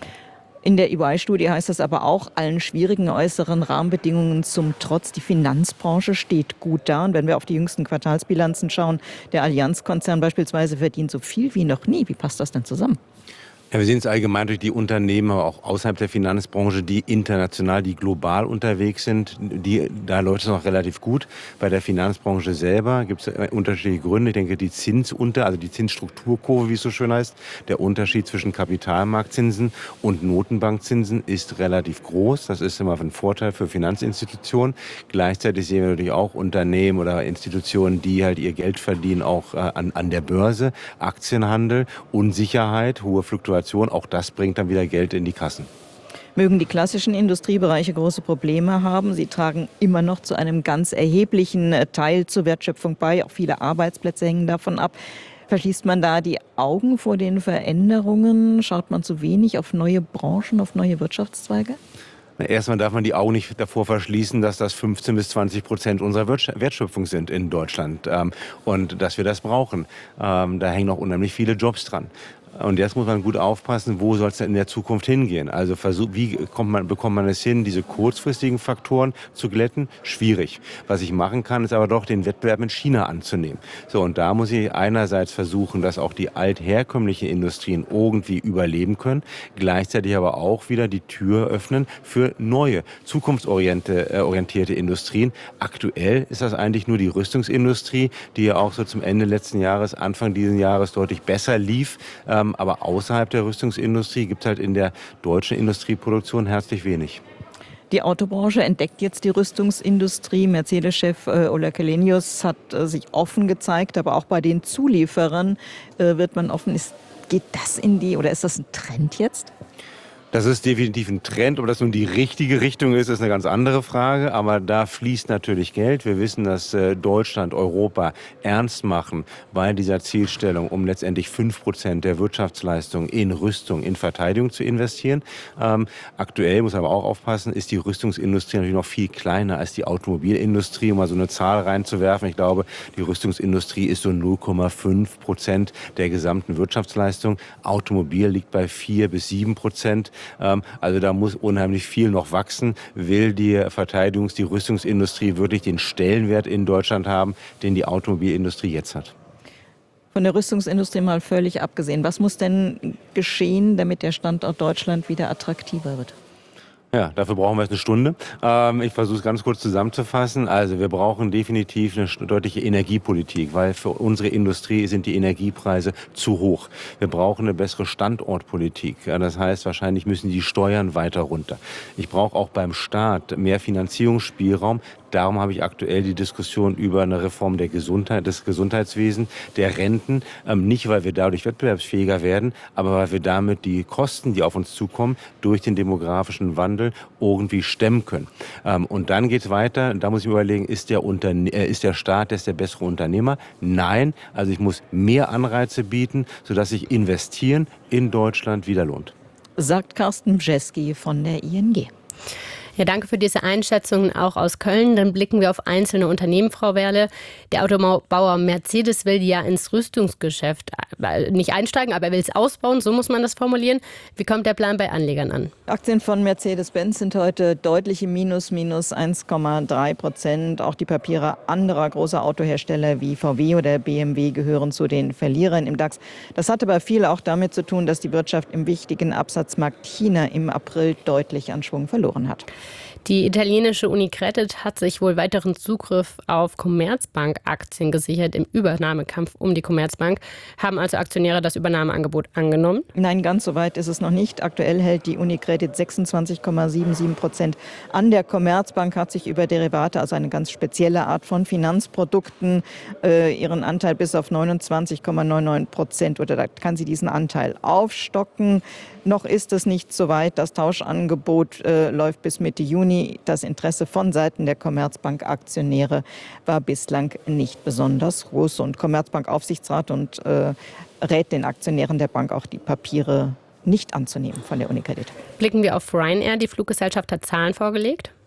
In der E Y-Studie heißt es aber auch, allen schwierigen äußeren Rahmenbedingungen zum Trotz, die Finanzbranche steht gut da. Und wenn wir auf die jüngsten Quartalsbilanzen schauen, der Allianz-Konzern beispielsweise verdient so viel wie noch nie. Wie passt das denn zusammen? Ja, wir sehen es allgemein durch die Unternehmen, aber auch außerhalb der Finanzbranche, die international, die global unterwegs sind. Die, da läuft es noch relativ gut. Bei der Finanzbranche selber gibt es unterschiedliche Gründe. Ich denke, die Zinsunter, also die Zinsstrukturkurve, wie es so schön heißt, der Unterschied zwischen Kapitalmarktzinsen und Notenbankzinsen ist relativ groß. Das ist immer ein Vorteil für Finanzinstitutionen. Gleichzeitig sehen wir natürlich auch Unternehmen oder Institutionen, die halt ihr Geld verdienen, auch äh, an, an der Börse, Aktienhandel, Unsicherheit, hohe Fluktuationen. Auch das bringt dann wieder Geld in die Kassen. Mögen die klassischen Industriebereiche große Probleme haben, sie tragen immer noch zu einem ganz erheblichen Teil zur Wertschöpfung bei. Auch viele Arbeitsplätze hängen davon ab. Verschließt man da die Augen vor den Veränderungen? Schaut man zu wenig auf neue Branchen, auf neue Wirtschaftszweige? Erstmal darf man die Augen nicht davor verschließen, dass das fünfzehn bis zwanzig Prozent unserer Wertschöpfung sind in Deutschland und dass wir das brauchen. Da hängen noch unheimlich viele Jobs dran. Und jetzt muss man gut aufpassen, wo soll es denn in der Zukunft hingehen? Also versuch, wie kommt man, bekommt man es hin, diese kurzfristigen Faktoren zu glätten? Schwierig. Was ich machen kann, ist aber doch den Wettbewerb mit China anzunehmen. So, und da muss ich einerseits versuchen, dass auch die altherkömmlichen Industrien irgendwie überleben können, gleichzeitig aber auch wieder die Tür öffnen für neue, zukunftsorientierte Industrien. Aktuell ist das eigentlich nur die Rüstungsindustrie, die ja auch so zum Ende letzten Jahres, Anfang dieses Jahres deutlich besser lief. Ähm, aber außerhalb der Rüstungsindustrie gibt es halt in der deutschen Industrieproduktion herzlich wenig. Die Autobranche entdeckt jetzt die Rüstungsindustrie. Mercedes-Chef äh, Ola Källenius hat äh, sich offen gezeigt, aber auch bei den Zulieferern äh, wird man offen. Ist, geht das in die, oder ist das ein Trend jetzt? Das ist definitiv ein Trend. Ob das nun die richtige Richtung ist, ist eine ganz andere Frage. Aber da fließt natürlich Geld. Wir wissen, dass Deutschland, Europa ernst machen bei dieser Zielstellung, um letztendlich fünf Prozent der Wirtschaftsleistung in Rüstung, in Verteidigung zu investieren. Ähm, aktuell, muss aber auch aufpassen, ist die Rüstungsindustrie natürlich noch viel kleiner als die Automobilindustrie. Um mal so eine Zahl reinzuwerfen. Ich glaube, die Rüstungsindustrie ist so null Komma fünf Prozent der gesamten Wirtschaftsleistung. Automobil liegt bei vier bis sieben Prozent. Also da muss unheimlich viel noch wachsen, will die Verteidigungs-, die Rüstungsindustrie wirklich den Stellenwert in Deutschland haben, den die Automobilindustrie jetzt hat. Von der Rüstungsindustrie mal völlig abgesehen. Was muss denn geschehen, damit der Standort Deutschland wieder attraktiver wird? Ja, dafür brauchen wir jetzt eine Stunde. Ähm, ich versuche es ganz kurz zusammenzufassen. Also wir brauchen definitiv eine deutliche Energiepolitik, weil für unsere Industrie sind die Energiepreise zu hoch. Wir brauchen eine bessere Standortpolitik. Ja, das heißt, wahrscheinlich müssen die Steuern weiter runter. Ich brauche auch beim Staat mehr Finanzierungsspielraum. Darum habe ich aktuell die Diskussion über eine Reform der Gesundheit, des Gesundheitswesens, der Renten. Ähm, nicht, weil wir dadurch wettbewerbsfähiger werden, aber weil wir damit die Kosten, die auf uns zukommen, durch den demografischen Wandel irgendwie stemmen können. Ähm, und dann geht es weiter. Da muss ich mir überlegen, ist der, Unterne- äh, ist der Staat der bessere Unternehmer? Nein. Also ich muss mehr Anreize bieten, sodass sich Investieren in Deutschland wieder lohnt. Sagt Carsten Bjeski von der I N G. Ja, danke für diese Einschätzungen auch aus Köln. Dann blicken wir auf einzelne Unternehmen, Frau Werle. Der Autobauer Mercedes will ja ins Rüstungsgeschäft nicht einsteigen, aber er will es ausbauen, so muss man das formulieren. Wie kommt der Plan bei Anlegern an? Aktien von Mercedes-Benz sind heute deutlich im Minus, minus eins Komma drei Prozent. Auch die Papiere anderer großer Autohersteller wie V W oder B M W gehören zu den Verlierern im DAX. Das hat aber viel auch damit zu tun, dass die Wirtschaft im wichtigen Absatzmarkt China im April deutlich an Schwung verloren hat. Die italienische Unicredit hat sich wohl weiteren Zugriff auf Commerzbank-Aktien gesichert im Übernahmekampf um die Commerzbank. Haben also Aktionäre das Übernahmeangebot angenommen? Nein, ganz so weit ist es noch nicht. Aktuell hält die Unicredit sechsundzwanzig Komma siebenundsiebzig Prozent an. Der Commerzbank hat sich über Derivate, also eine ganz spezielle Art von Finanzprodukten, äh, ihren Anteil bis auf neunundzwanzig Komma neunundneunzig Prozent, oder da kann sie diesen Anteil aufstocken. Noch ist es nicht so weit. Das Tauschangebot äh, läuft bis Mitte Juni. Das Interesse von Seiten der Commerzbank-Aktionäre war bislang nicht besonders groß. Und Commerzbank-Aufsichtsrat und äh, rät den Aktionären der Bank auch, die Papiere nicht anzunehmen von der Unicredit. Blicken wir auf Ryanair. Die Fluggesellschaft hat Zahlen vorgelegt.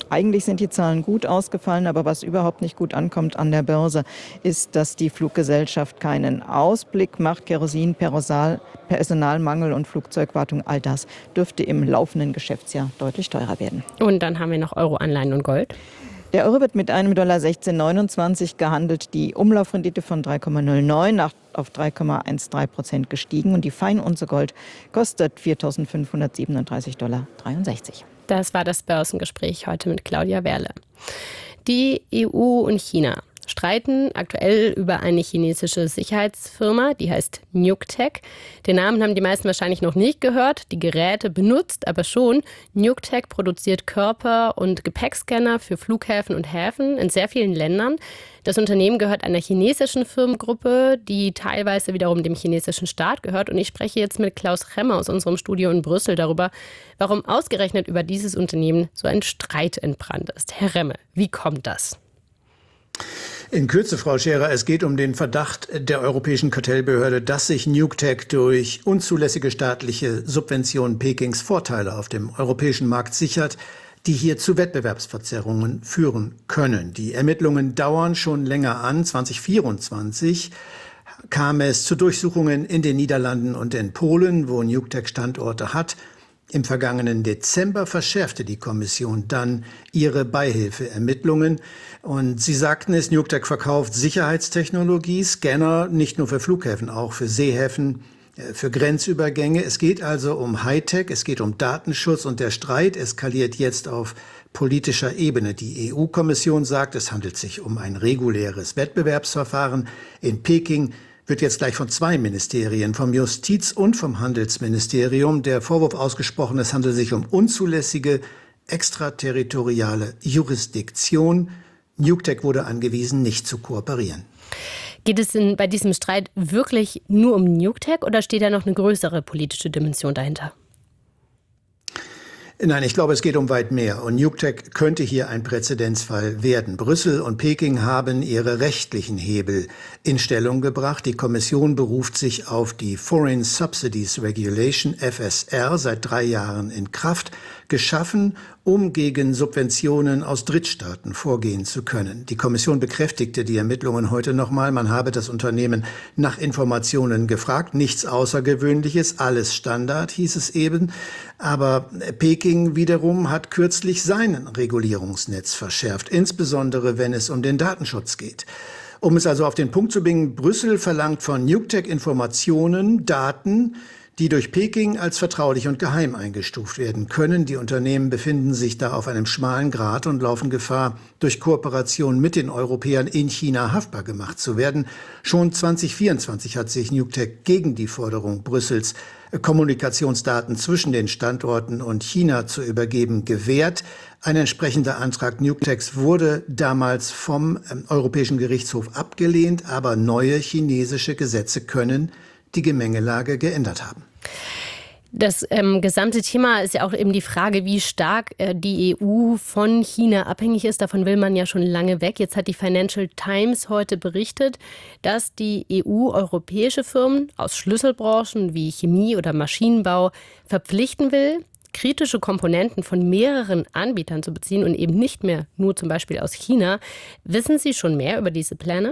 Eigentlich sind die Zahlen gut ausgefallen, aber was überhaupt nicht gut ankommt an der Börse, ist, dass die Fluggesellschaft keinen Ausblick macht. Kerosin, Personalmangel und Flugzeugwartung, all das dürfte im laufenden Geschäftsjahr deutlich teurer werden. Und dann haben wir noch Euro-Anleihen und Gold. Der Euro wird mit einem Dollar sechzehn neunundzwanzig gehandelt, die Umlaufrendite von drei Komma null neun auf drei Komma dreizehn Prozent gestiegen und die Feinunze Gold kostet viertausendfünfhundertsiebenunddreißig Dollar dreiundsechzig. Das war das Börsengespräch heute mit Claudia Werle. Die E U und China streiten aktuell über eine chinesische Sicherheitsfirma, die heißt NUKTech. Den Namen haben die meisten wahrscheinlich noch nicht gehört. Die Geräte benutzt aber schon. NUKTech produziert Körper- und Gepäckscanner für Flughäfen und Häfen in sehr vielen Ländern. Das Unternehmen gehört einer chinesischen Firmengruppe, die teilweise wiederum dem chinesischen Staat gehört. Und ich spreche jetzt mit Klaus Remmer aus unserem Studio in Brüssel darüber, warum ausgerechnet über dieses Unternehmen so ein Streit entbrannt ist. Herr Remme, wie kommt das? In Kürze, Frau Scherer, es geht um den Verdacht der Europäischen Kartellbehörde, dass sich NUKTech durch unzulässige staatliche Subventionen Pekings Vorteile auf dem europäischen Markt sichert, die hier zu Wettbewerbsverzerrungen führen können. Die Ermittlungen dauern schon länger an. zwanzig vierundzwanzig kam es zu Durchsuchungen in den Niederlanden und in Polen, wo NUKTech Standorte hat. Im vergangenen Dezember verschärfte die Kommission dann ihre Beihilfeermittlungen. Und sie sagten es, NUKTech verkauft Sicherheitstechnologie, Scanner, nicht nur für Flughäfen, auch für Seehäfen, für Grenzübergänge. Es geht also um Hightech, es geht um Datenschutz und der Streit eskaliert jetzt auf politischer Ebene. Die E U-Kommission sagt, es handelt sich um ein reguläres Wettbewerbsverfahren. In Peking wird jetzt gleich von zwei Ministerien, vom Justiz- und vom Handelsministerium, der Vorwurf ausgesprochen, es handelt sich um unzulässige extraterritoriale Jurisdiktion. NUKTech wurde angewiesen, nicht zu kooperieren. Geht es in, bei diesem Streit wirklich nur um NUKTech oder steht da noch eine größere politische Dimension dahinter? Nein, ich glaube, es geht um weit mehr. Und NUKTech könnte hier ein Präzedenzfall werden. Brüssel und Peking haben ihre rechtlichen Hebel in Stellung gebracht. Die Kommission beruft sich auf die Foreign Subsidies Regulation, F S R, seit drei Jahren in Kraft, geschaffen, um gegen Subventionen aus Drittstaaten vorgehen zu können. Die Kommission bekräftigte die Ermittlungen heute nochmal. Man habe das Unternehmen nach Informationen gefragt. Nichts Außergewöhnliches, alles Standard, hieß es eben. Aber Peking wiederum hat kürzlich sein Regulierungsnetz verschärft, insbesondere wenn es um den Datenschutz geht. Um es also auf den Punkt zu bringen, Brüssel verlangt von NUKTech Informationen, Daten, die durch Peking als vertraulich und geheim eingestuft werden können. Die Unternehmen befinden sich da auf einem schmalen Grat und laufen Gefahr, durch Kooperation mit den Europäern in China haftbar gemacht zu werden. Schon zwanzig vierundzwanzig hat sich NUKTech gegen die Forderung Brüssels, Kommunikationsdaten zwischen den Standorten und China zu übergeben, gewehrt. Ein entsprechender Antrag NUKTechs wurde damals vom Europäischen Gerichtshof abgelehnt, aber neue chinesische Gesetze können die Gemengelage geändert haben. Das ähm, gesamte Thema ist ja auch eben die Frage, wie stark äh, die E U von China abhängig ist. Davon will man ja schon lange weg. Jetzt hat die Financial Times heute berichtet, dass die E U europäische Firmen aus Schlüsselbranchen wie Chemie oder Maschinenbau verpflichten will, kritische Komponenten von mehreren Anbietern zu beziehen und eben nicht mehr nur zum Beispiel aus China. Wissen Sie schon mehr über diese Pläne?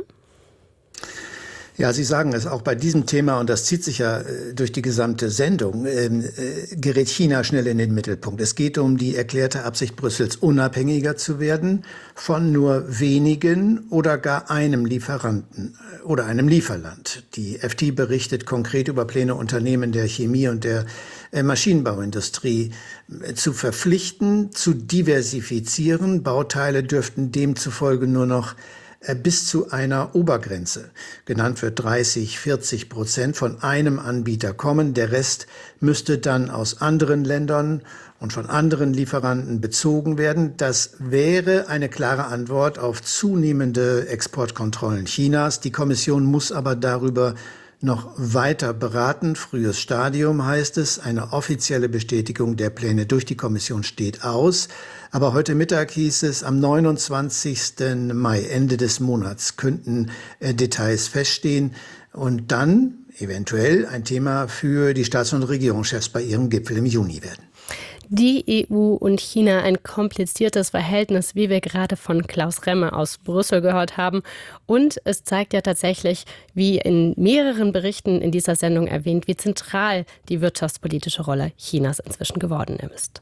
Ja, Sie sagen es auch bei diesem Thema, und das zieht sich ja äh, durch die gesamte Sendung, äh, äh, gerät China schnell in den Mittelpunkt. Es geht um die erklärte Absicht Brüssels, unabhängiger zu werden von nur wenigen oder gar einem Lieferanten äh, oder einem Lieferland. Die F T berichtet konkret über Pläne, Unternehmen der Chemie und der äh, Maschinenbauindustrie äh, zu verpflichten, zu diversifizieren. Bauteile dürften demzufolge nur noch bis zu einer Obergrenze, genannt wird dreißig, vierzig Prozent, von einem Anbieter kommen. Der Rest müsste dann aus anderen Ländern und von anderen Lieferanten bezogen werden. Das wäre eine klare Antwort auf zunehmende Exportkontrollen Chinas. Die Kommission muss aber darüber noch weiter beraten. Frühes Stadium heißt es. Eine offizielle Bestätigung der Pläne durch die Kommission steht aus. Aber heute Mittag hieß es, am neunundzwanzigsten Mai, Ende des Monats, könnten äh, Details feststehen und dann eventuell ein Thema für die Staats- und Regierungschefs bei ihrem Gipfel im Juni werden. Die E U und China, ein kompliziertes Verhältnis, wie wir gerade von Klaus Remme aus Brüssel gehört haben. Und es zeigt ja tatsächlich, wie in mehreren Berichten in dieser Sendung erwähnt, wie zentral die wirtschaftspolitische Rolle Chinas inzwischen geworden ist.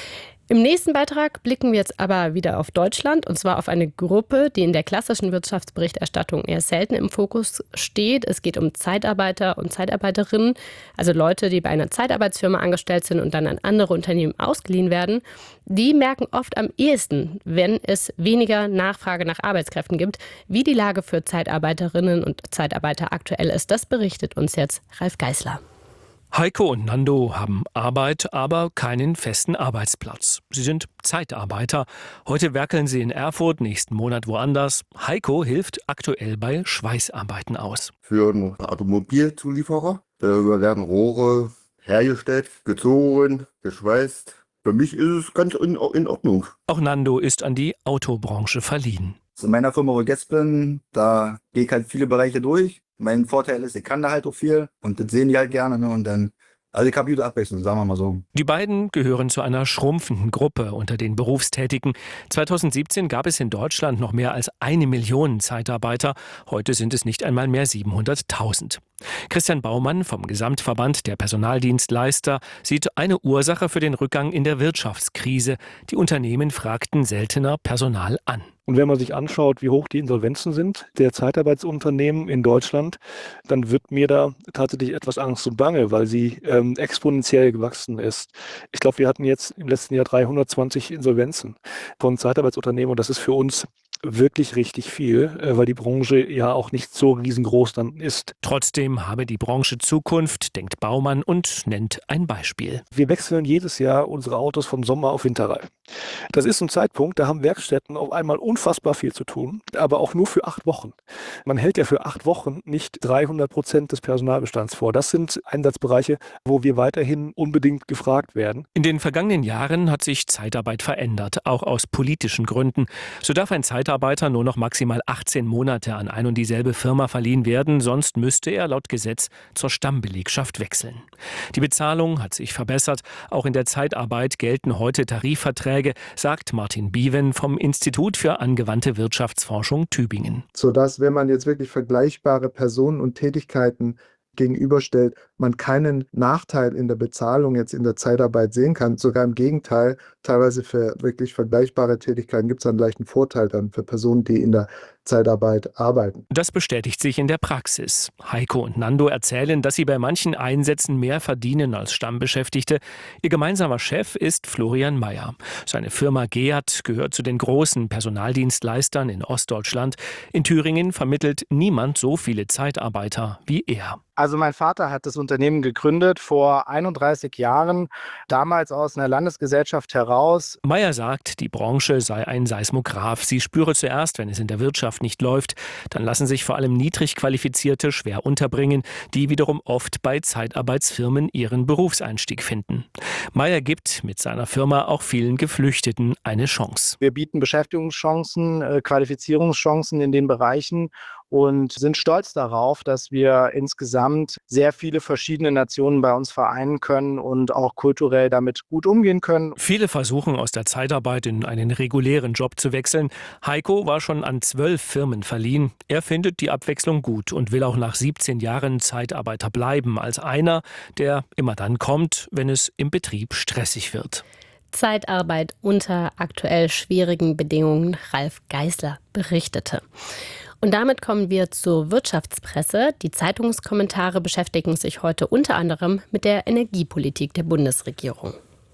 Im nächsten Beitrag blicken wir jetzt aber wieder auf Deutschland, und zwar auf eine Gruppe, die in der klassischen Wirtschaftsberichterstattung eher selten im Fokus steht. Es geht um Zeitarbeiter und Zeitarbeiterinnen, also Leute, die bei einer Zeitarbeitsfirma angestellt sind und dann an andere Unternehmen ausgeliehen werden. Die merken oft am ehesten, wenn es weniger Nachfrage nach Arbeitskräften gibt. Wie die Lage für Zeitarbeiterinnen und Zeitarbeiter aktuell ist, das berichtet uns jetzt Ralf Geißler. Heiko und Nando haben Arbeit, aber keinen festen Arbeitsplatz. Sie sind Zeitarbeiter. Heute werkeln sie in Erfurt, nächsten Monat woanders. Heiko hilft aktuell bei Schweißarbeiten aus. Für einen Automobilzulieferer. Da werden Rohre hergestellt, gezogen, geschweißt. Für mich ist es ganz in, in Ordnung. Auch Nando ist an die Autobranche verliehen. In meiner Firma, wo ich jetzt bin, da gehe ich halt viele Bereiche durch. Mein Vorteil ist, ich kann da halt auch viel und das sehen die halt gerne. Ne? Und dann, also ich habe gute Abwechslung, sagen wir mal so. Die beiden gehören zu einer schrumpfenden Gruppe unter den Berufstätigen. zweitausendsiebzehn gab es in Deutschland noch mehr als eine Million Zeitarbeiter. Heute sind es nicht einmal mehr siebenhunderttausend. Christian Baumann vom Gesamtverband der Personaldienstleister sieht eine Ursache für den Rückgang in der Wirtschaftskrise. Die Unternehmen fragten seltener Personal an. Und wenn man sich anschaut, wie hoch die Insolvenzen sind der Zeitarbeitsunternehmen in Deutschland, dann wird mir da tatsächlich etwas Angst und Bange, weil sie ähm, exponentiell gewachsen ist. Ich glaube, wir hatten jetzt im letzten Jahr dreihundertzwanzig Insolvenzen von Zeitarbeitsunternehmen und das ist für uns wirklich richtig viel, weil die Branche ja auch nicht so riesengroß dann ist. Trotzdem habe die Branche Zukunft, denkt Baumann und nennt ein Beispiel. Wir wechseln jedes Jahr unsere Autos vom Sommer auf Winter rein. Das ist ein Zeitpunkt, da haben Werkstätten auf einmal unfassbar viel zu tun, aber auch nur für acht Wochen. Man hält ja für acht Wochen nicht dreihundert Prozent des Personalbestands vor. Das sind Einsatzbereiche, wo wir weiterhin unbedingt gefragt werden. In den vergangenen Jahren hat sich Zeitarbeit verändert, auch aus politischen Gründen. So darf ein Zeitarbeiter nur noch maximal achtzehn Monate an ein und dieselbe Firma verliehen werden, sonst müsste er laut Gesetz zur Stammbelegschaft wechseln. Die Bezahlung hat sich verbessert. Auch in der Zeitarbeit gelten heute Tarifverträge, sagt Martin Biewen vom Institut für angewandte Wirtschaftsforschung Tübingen. Sodass, wenn man jetzt wirklich vergleichbare Personen und Tätigkeiten gegenüberstellt, man keinen Nachteil in der Bezahlung jetzt in der Zeitarbeit sehen kann. Sogar im Gegenteil, teilweise für wirklich vergleichbare Tätigkeiten gibt es einen leichten Vorteil dann für Personen, die in der Zeitarbeit arbeiten. Das bestätigt sich in der Praxis. Heiko und Nando erzählen, dass sie bei manchen Einsätzen mehr verdienen als Stammbeschäftigte. Ihr gemeinsamer Chef ist Florian Mayer. Seine Firma Geat gehört zu den großen Personaldienstleistern in Ostdeutschland. In Thüringen vermittelt niemand so viele Zeitarbeiter wie er. Also mein Vater hat das Unternehmen gegründet vor einunddreißig Jahren, damals aus einer Landesgesellschaft heraus. Mayer sagt, die Branche sei ein Seismograph. Sie spüre zuerst, wenn es in der Wirtschaft nicht läuft. Dann lassen sich vor allem niedrig Qualifizierte schwer unterbringen, die wiederum oft bei Zeitarbeitsfirmen ihren Berufseinstieg finden. Mayer gibt mit seiner Firma auch vielen Geflüchteten eine Chance. Wir bieten Beschäftigungschancen, Qualifizierungschancen in den Bereichen und sind stolz darauf, dass wir insgesamt sehr viele verschiedene Nationen bei uns vereinen können und auch kulturell damit gut umgehen können. Viele versuchen aus der Zeitarbeit in einen regulären Job zu wechseln. Heiko war schon an zwölf Firmen verliehen. Er findet die Abwechslung gut und will auch nach siebzehn Jahren Zeitarbeiter bleiben, als einer, der immer dann kommt, wenn es im Betrieb stressig wird. Zeitarbeit unter aktuell schwierigen Bedingungen, Ralf Geißler berichtete. Und damit kommen wir zur Wirtschaftspresse. Die Zeitungskommentare beschäftigen sich heute unter anderem mit der Energiepolitik der Bundesregierung.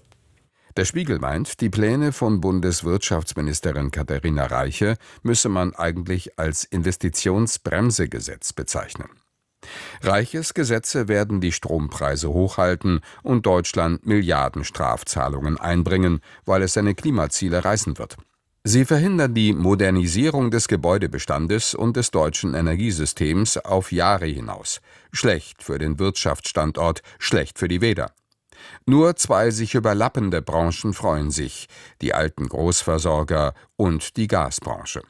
Der Spiegel meint, die Pläne von Bundeswirtschaftsministerin Katharina Reiche müsse man eigentlich als Investitionsbremsegesetz bezeichnen. Reiches Gesetze werden die Strompreise hochhalten und Deutschland Milliardenstrafzahlungen einbringen, weil es seine Klimaziele reißen wird. Sie verhindern die Modernisierung des Gebäudebestandes und des deutschen Energiesystems auf Jahre hinaus. Schlecht für den Wirtschaftsstandort, schlecht für die Weser. Nur zwei sich überlappende Branchen freuen sich, die alten Großversorger und die Gasbranche.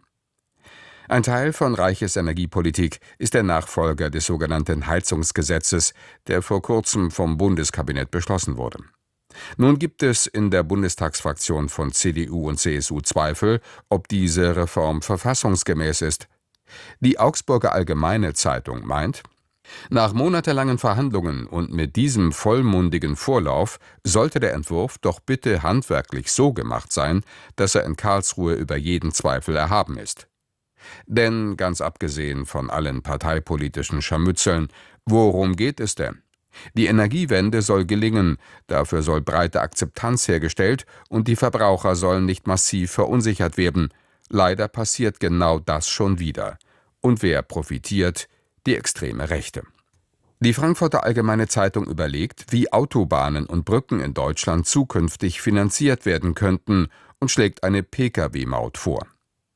Ein Teil von Reiches Energiepolitik ist der Nachfolger des sogenannten Heizungsgesetzes, der vor kurzem vom Bundeskabinett beschlossen wurde. Nun gibt es in der Bundestagsfraktion von C D U und C S U Zweifel, ob diese Reform verfassungsgemäß ist. Die Augsburger Allgemeine Zeitung meint, nach monatelangen Verhandlungen und mit diesem vollmundigen Vorlauf sollte der Entwurf doch bitte handwerklich so gemacht sein, dass er in Karlsruhe über jeden Zweifel erhaben ist. Denn ganz abgesehen von allen parteipolitischen Scharmützeln, worum geht es denn? Die Energiewende soll gelingen, dafür soll breite Akzeptanz hergestellt und die Verbraucher sollen nicht massiv verunsichert werden. Leider passiert genau das schon wieder. Und wer profitiert? Die extreme Rechte. Die Frankfurter Allgemeine Zeitung überlegt, wie Autobahnen und Brücken in Deutschland zukünftig finanziert werden könnten und schlägt eine Pkw-Maut vor.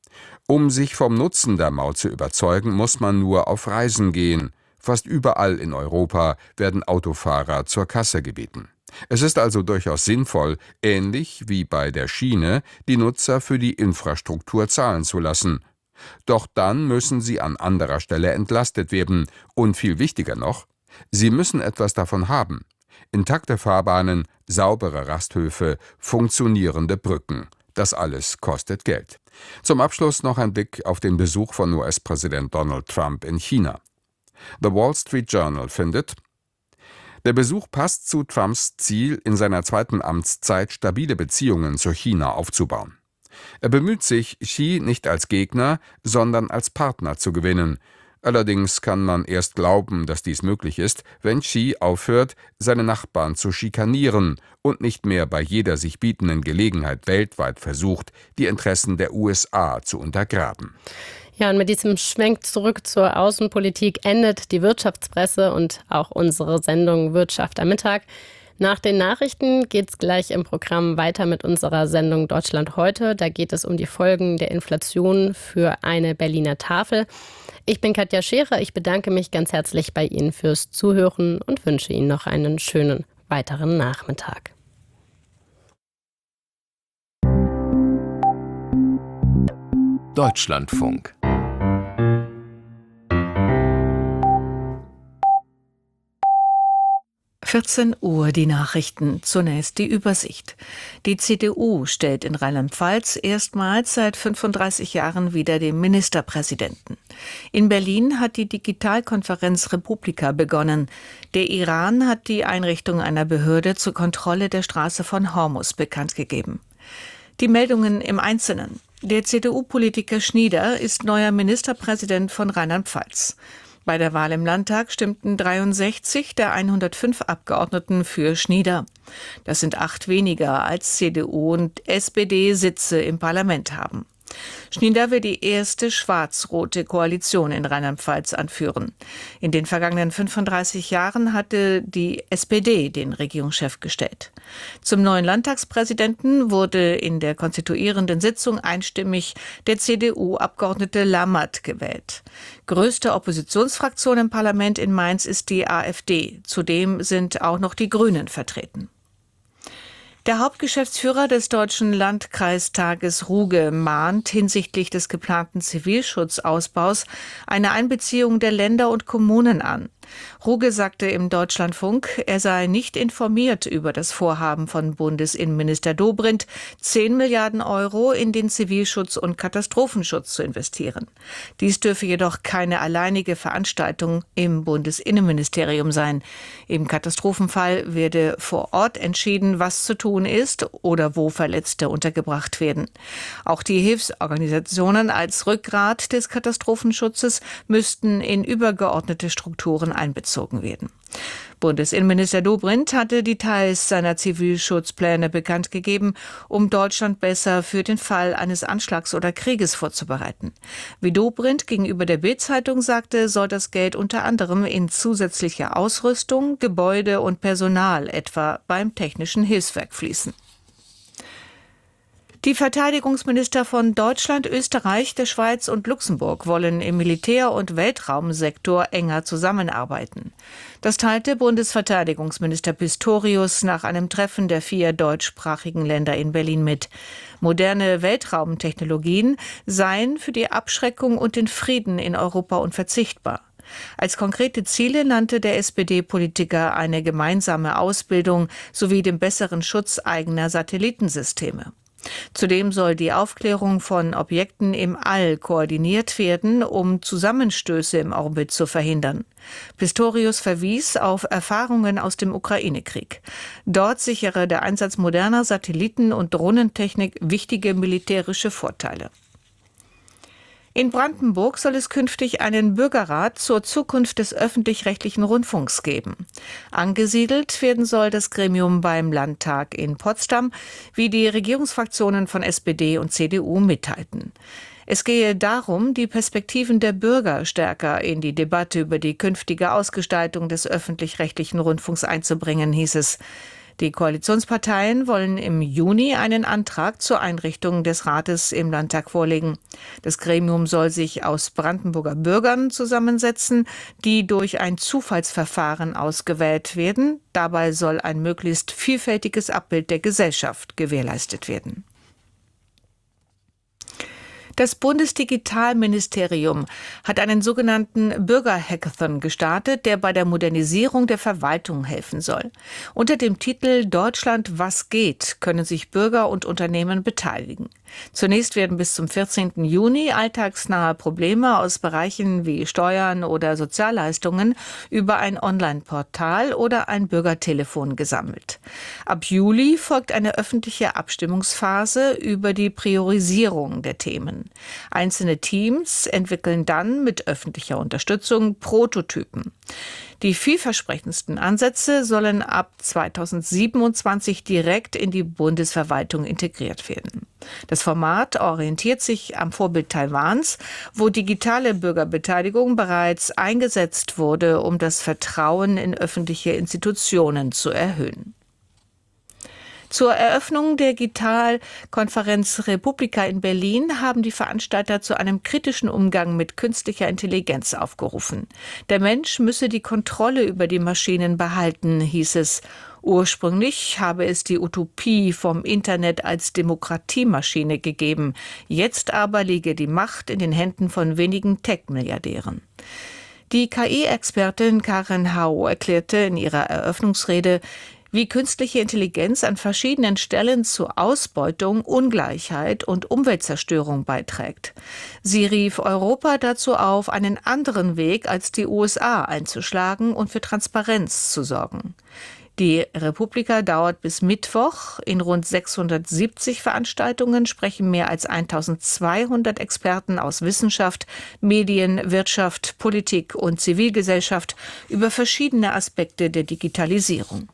Um sich vom Nutzen der Maut zu überzeugen, muss man nur auf Reisen gehen. Fast überall in Europa werden Autofahrer zur Kasse gebeten. Es ist also durchaus sinnvoll, ähnlich wie bei der Schiene, die Nutzer für die Infrastruktur zahlen zu lassen. Doch dann müssen sie an anderer Stelle entlastet werden. Und viel wichtiger noch, sie müssen etwas davon haben. Intakte Fahrbahnen, saubere Rasthöfe, funktionierende Brücken. Das alles kostet Geld. Zum Abschluss noch ein Blick auf den Besuch von U S-Präsident Donald Trump in China. The Wall Street Journal findet, der Besuch passt zu Trumps Ziel, in seiner zweiten Amtszeit stabile Beziehungen zu China aufzubauen. Er bemüht sich, Xi nicht als Gegner, sondern als Partner zu gewinnen. Allerdings kann man erst glauben, dass dies möglich ist, wenn Xi aufhört, seine Nachbarn zu schikanieren und nicht mehr bei jeder sich bietenden Gelegenheit weltweit versucht, die Interessen der U S A zu untergraben. Ja, und mit diesem Schwenk zurück zur Außenpolitik endet die Wirtschaftspresse und auch unsere Sendung Wirtschaft am Mittag. Nach den Nachrichten geht es gleich im Programm weiter mit unserer Sendung Deutschland heute. Da geht es um die Folgen der Inflation für eine Berliner Tafel. Ich bin Katja Scherer. Ich bedanke mich ganz herzlich bei Ihnen fürs Zuhören und wünsche Ihnen noch einen schönen weiteren Nachmittag. Deutschlandfunk. vierzehn Uhr die Nachrichten. Zunächst die Übersicht. Die C D U stellt in Rheinland-Pfalz erstmals seit fünfunddreißig Jahren wieder den Ministerpräsidenten. In Berlin hat die Digitalkonferenz Republika begonnen. Der Iran hat die Einrichtung einer Behörde zur Kontrolle der Straße von Hormuz bekannt gegeben. Die Meldungen im Einzelnen. Der C D U-Politiker Schnieder ist neuer Ministerpräsident von Rheinland-Pfalz. Bei der Wahl im Landtag stimmten dreiundsechzig der hundertfünf Abgeordneten für Schnieder. Das sind acht weniger, als C D U und S P D Sitze im Parlament haben. Schnieder will die erste schwarz-rote Koalition in Rheinland-Pfalz anführen. In den vergangenen fünfunddreißig Jahren hatte die S P D den Regierungschef gestellt. Zum neuen Landtagspräsidenten wurde in der konstituierenden Sitzung einstimmig der C D U-Abgeordnete Lammert gewählt. Größte Oppositionsfraktion im Parlament in Mainz ist die AfD. Zudem sind auch noch die Grünen vertreten. Der Hauptgeschäftsführer des Deutschen Landkreistages Ruge mahnt hinsichtlich des geplanten Zivilschutzausbaus eine Einbeziehung der Länder und Kommunen an. Ruge sagte im Deutschlandfunk, er sei nicht informiert über das Vorhaben von Bundesinnenminister Dobrindt, zehn Milliarden Euro in den Zivilschutz und Katastrophenschutz zu investieren. Dies dürfe jedoch keine alleinige Veranstaltung im Bundesinnenministerium sein. Im Katastrophenfall werde vor Ort entschieden, was zu tun ist oder wo Verletzte untergebracht werden. Auch die Hilfsorganisationen als Rückgrat des Katastrophenschutzes müssten in übergeordnete Strukturen einbezogen werden. Bundesinnenminister Dobrindt hatte Details seiner Zivilschutzpläne bekannt gegeben, um Deutschland besser für den Fall eines Anschlags oder Krieges vorzubereiten. Wie Dobrindt gegenüber der Bild-Zeitung sagte, soll das Geld unter anderem in zusätzliche Ausrüstung, Gebäude und Personal, etwa beim Technischen Hilfswerk, fließen. Die Verteidigungsminister von Deutschland, Österreich, der Schweiz und Luxemburg wollen im Militär- und Weltraumsektor enger zusammenarbeiten. Das teilte Bundesverteidigungsminister Pistorius nach einem Treffen der vier deutschsprachigen Länder in Berlin mit. Moderne Weltraumtechnologien seien für die Abschreckung und den Frieden in Europa unverzichtbar. Als konkrete Ziele nannte der S P D-Politiker eine gemeinsame Ausbildung sowie den besseren Schutz eigener Satellitensysteme. Zudem soll die Aufklärung von Objekten im All koordiniert werden, um Zusammenstöße im Orbit zu verhindern. Pistorius verwies auf Erfahrungen aus dem Ukraine-Krieg. Dort sichere der Einsatz moderner Satelliten- und Drohnentechnik wichtige militärische Vorteile. In Brandenburg soll es künftig einen Bürgerrat zur Zukunft des öffentlich-rechtlichen Rundfunks geben. Angesiedelt werden soll das Gremium beim Landtag in Potsdam, wie die Regierungsfraktionen von S P D und C D U mitteilten. Es gehe darum, die Perspektiven der Bürger stärker in die Debatte über die künftige Ausgestaltung des öffentlich-rechtlichen Rundfunks einzubringen, hieß es. Die Koalitionsparteien wollen im Juni einen Antrag zur Einrichtung des Rates im Landtag vorlegen. Das Gremium soll sich aus Brandenburger Bürgern zusammensetzen, die durch ein Zufallsverfahren ausgewählt werden. Dabei soll ein möglichst vielfältiges Abbild der Gesellschaft gewährleistet werden. Das Bundesdigitalministerium hat einen sogenannten Bürgerhackathon gestartet, der bei der Modernisierung der Verwaltung helfen soll. Unter dem Titel Deutschland, was geht, können sich Bürger und Unternehmen beteiligen. Zunächst werden bis zum vierzehnten Juni alltagsnahe Probleme aus Bereichen wie Steuern oder Sozialleistungen über ein Online-Portal oder ein Bürgertelefon gesammelt. Ab Juli folgt eine öffentliche Abstimmungsphase über die Priorisierung der Themen. Einzelne Teams entwickeln dann mit öffentlicher Unterstützung Prototypen. Die vielversprechendsten Ansätze sollen ab zweitausendsiebenundzwanzig direkt in die Bundesverwaltung integriert werden. Das Format orientiert sich am Vorbild Taiwans, wo digitale Bürgerbeteiligung bereits eingesetzt wurde, um das Vertrauen in öffentliche Institutionen zu erhöhen. Zur Eröffnung der Digitalkonferenz Republika in Berlin haben die Veranstalter zu einem kritischen Umgang mit künstlicher Intelligenz aufgerufen. Der Mensch müsse die Kontrolle über die Maschinen behalten, hieß es. Ursprünglich habe es die Utopie vom Internet als Demokratiemaschine gegeben. Jetzt aber liege die Macht in den Händen von wenigen Tech-Milliardären. Die K I-Expertin Karin Hau erklärte in ihrer Eröffnungsrede, wie künstliche Intelligenz an verschiedenen Stellen zu Ausbeutung, Ungleichheit und Umweltzerstörung beiträgt. Sie rief Europa dazu auf, einen anderen Weg als die U S A einzuschlagen und für Transparenz zu sorgen. Die Republika dauert bis Mittwoch. In rund sechshundertsiebzig Veranstaltungen sprechen mehr als eintausendzweihundert Experten aus Wissenschaft, Medien, Wirtschaft, Politik und Zivilgesellschaft über verschiedene Aspekte der Digitalisierung.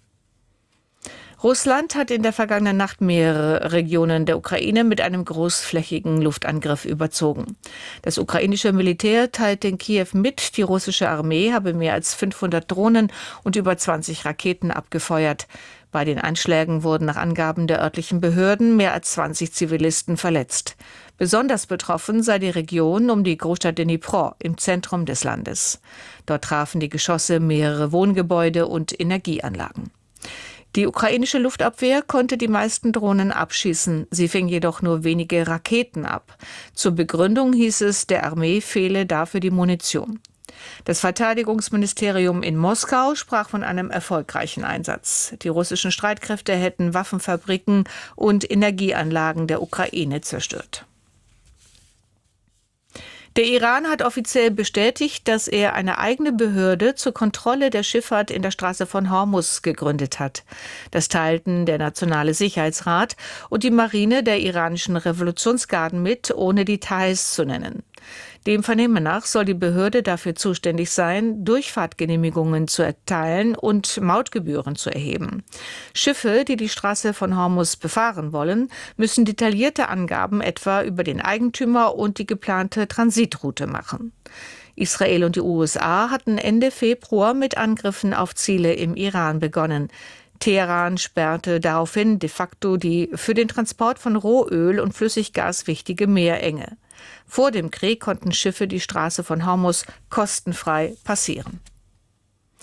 Russland hat in der vergangenen Nacht mehrere Regionen der Ukraine mit einem großflächigen Luftangriff überzogen. Das ukrainische Militär teilte in Kiew mit, die russische Armee habe mehr als fünfhundert Drohnen und über zwanzig Raketen abgefeuert. Bei den Anschlägen wurden nach Angaben der örtlichen Behörden mehr als zwanzig Zivilisten verletzt. Besonders betroffen sei die Region um die Großstadt Dnipro im Zentrum des Landes. Dort trafen die Geschosse mehrere Wohngebäude und Energieanlagen. Die ukrainische Luftabwehr konnte die meisten Drohnen abschießen. Sie fing jedoch nur wenige Raketen ab. Zur Begründung hieß es, der Armee fehle dafür die Munition. Das Verteidigungsministerium in Moskau sprach von einem erfolgreichen Einsatz. Die russischen Streitkräfte hätten Waffenfabriken und Energieanlagen der Ukraine zerstört. Der Iran hat offiziell bestätigt, dass er eine eigene Behörde zur Kontrolle der Schifffahrt in der Straße von Hormuz gegründet hat. Das teilten der Nationale Sicherheitsrat und die Marine der iranischen Revolutionsgarden mit, ohne Details zu nennen. Dem Vernehmen nach soll die Behörde dafür zuständig sein, Durchfahrtgenehmigungen zu erteilen und Mautgebühren zu erheben. Schiffe, die die Straße von Hormuz befahren wollen, müssen detaillierte Angaben etwa über den Eigentümer und die geplante Transitroute machen. Israel und die U S A hatten Ende Februar mit Angriffen auf Ziele im Iran begonnen. Teheran sperrte daraufhin de facto die für den Transport von Rohöl und Flüssiggas wichtige Meerenge. Vor dem Krieg konnten Schiffe die Straße von Hormuz kostenfrei passieren.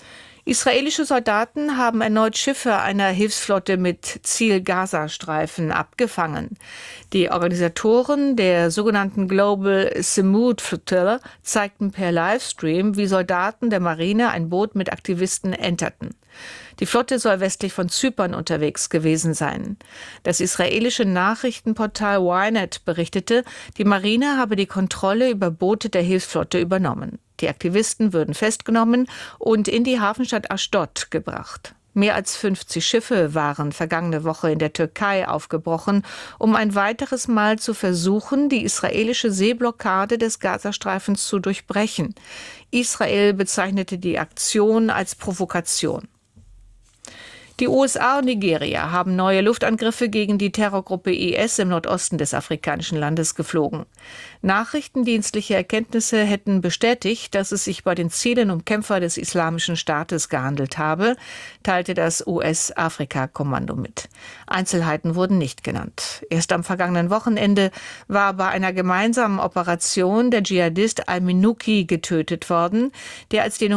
Israelische Soldaten haben erneut Schiffe einer Hilfsflotte mit Ziel Gazastreifen abgefangen. Die Organisatoren der sogenannten Global Samud Flotille zeigten per Livestream, wie Soldaten der Marine ein Boot mit Aktivisten enterten. Die Flotte soll westlich von Zypern unterwegs gewesen sein. Das israelische Nachrichtenportal Ynet berichtete, die Marine habe die Kontrolle über Boote der Hilfsflotte übernommen. Die Aktivisten würden festgenommen und in die Hafenstadt Aschdod gebracht. Mehr als fünfzig Schiffe waren vergangene Woche in der Türkei aufgebrochen, um ein weiteres Mal zu versuchen, die israelische Seeblockade des Gazastreifens zu durchbrechen. Israel bezeichnete die Aktion als Provokation. Die U S A und Nigeria haben neue Luftangriffe gegen die Terrorgruppe I S im Nordosten des afrikanischen Landes geflogen. Nachrichtendienstliche Erkenntnisse hätten bestätigt, dass es sich bei den Zielen um Kämpfer des Islamischen Staates gehandelt habe, teilte das U S-Afrika-Kommando mit. Einzelheiten wurden nicht genannt. Erst am vergangenen Wochenende war bei einer gemeinsamen Operation der Dschihadist al-Minuki getötet worden, der als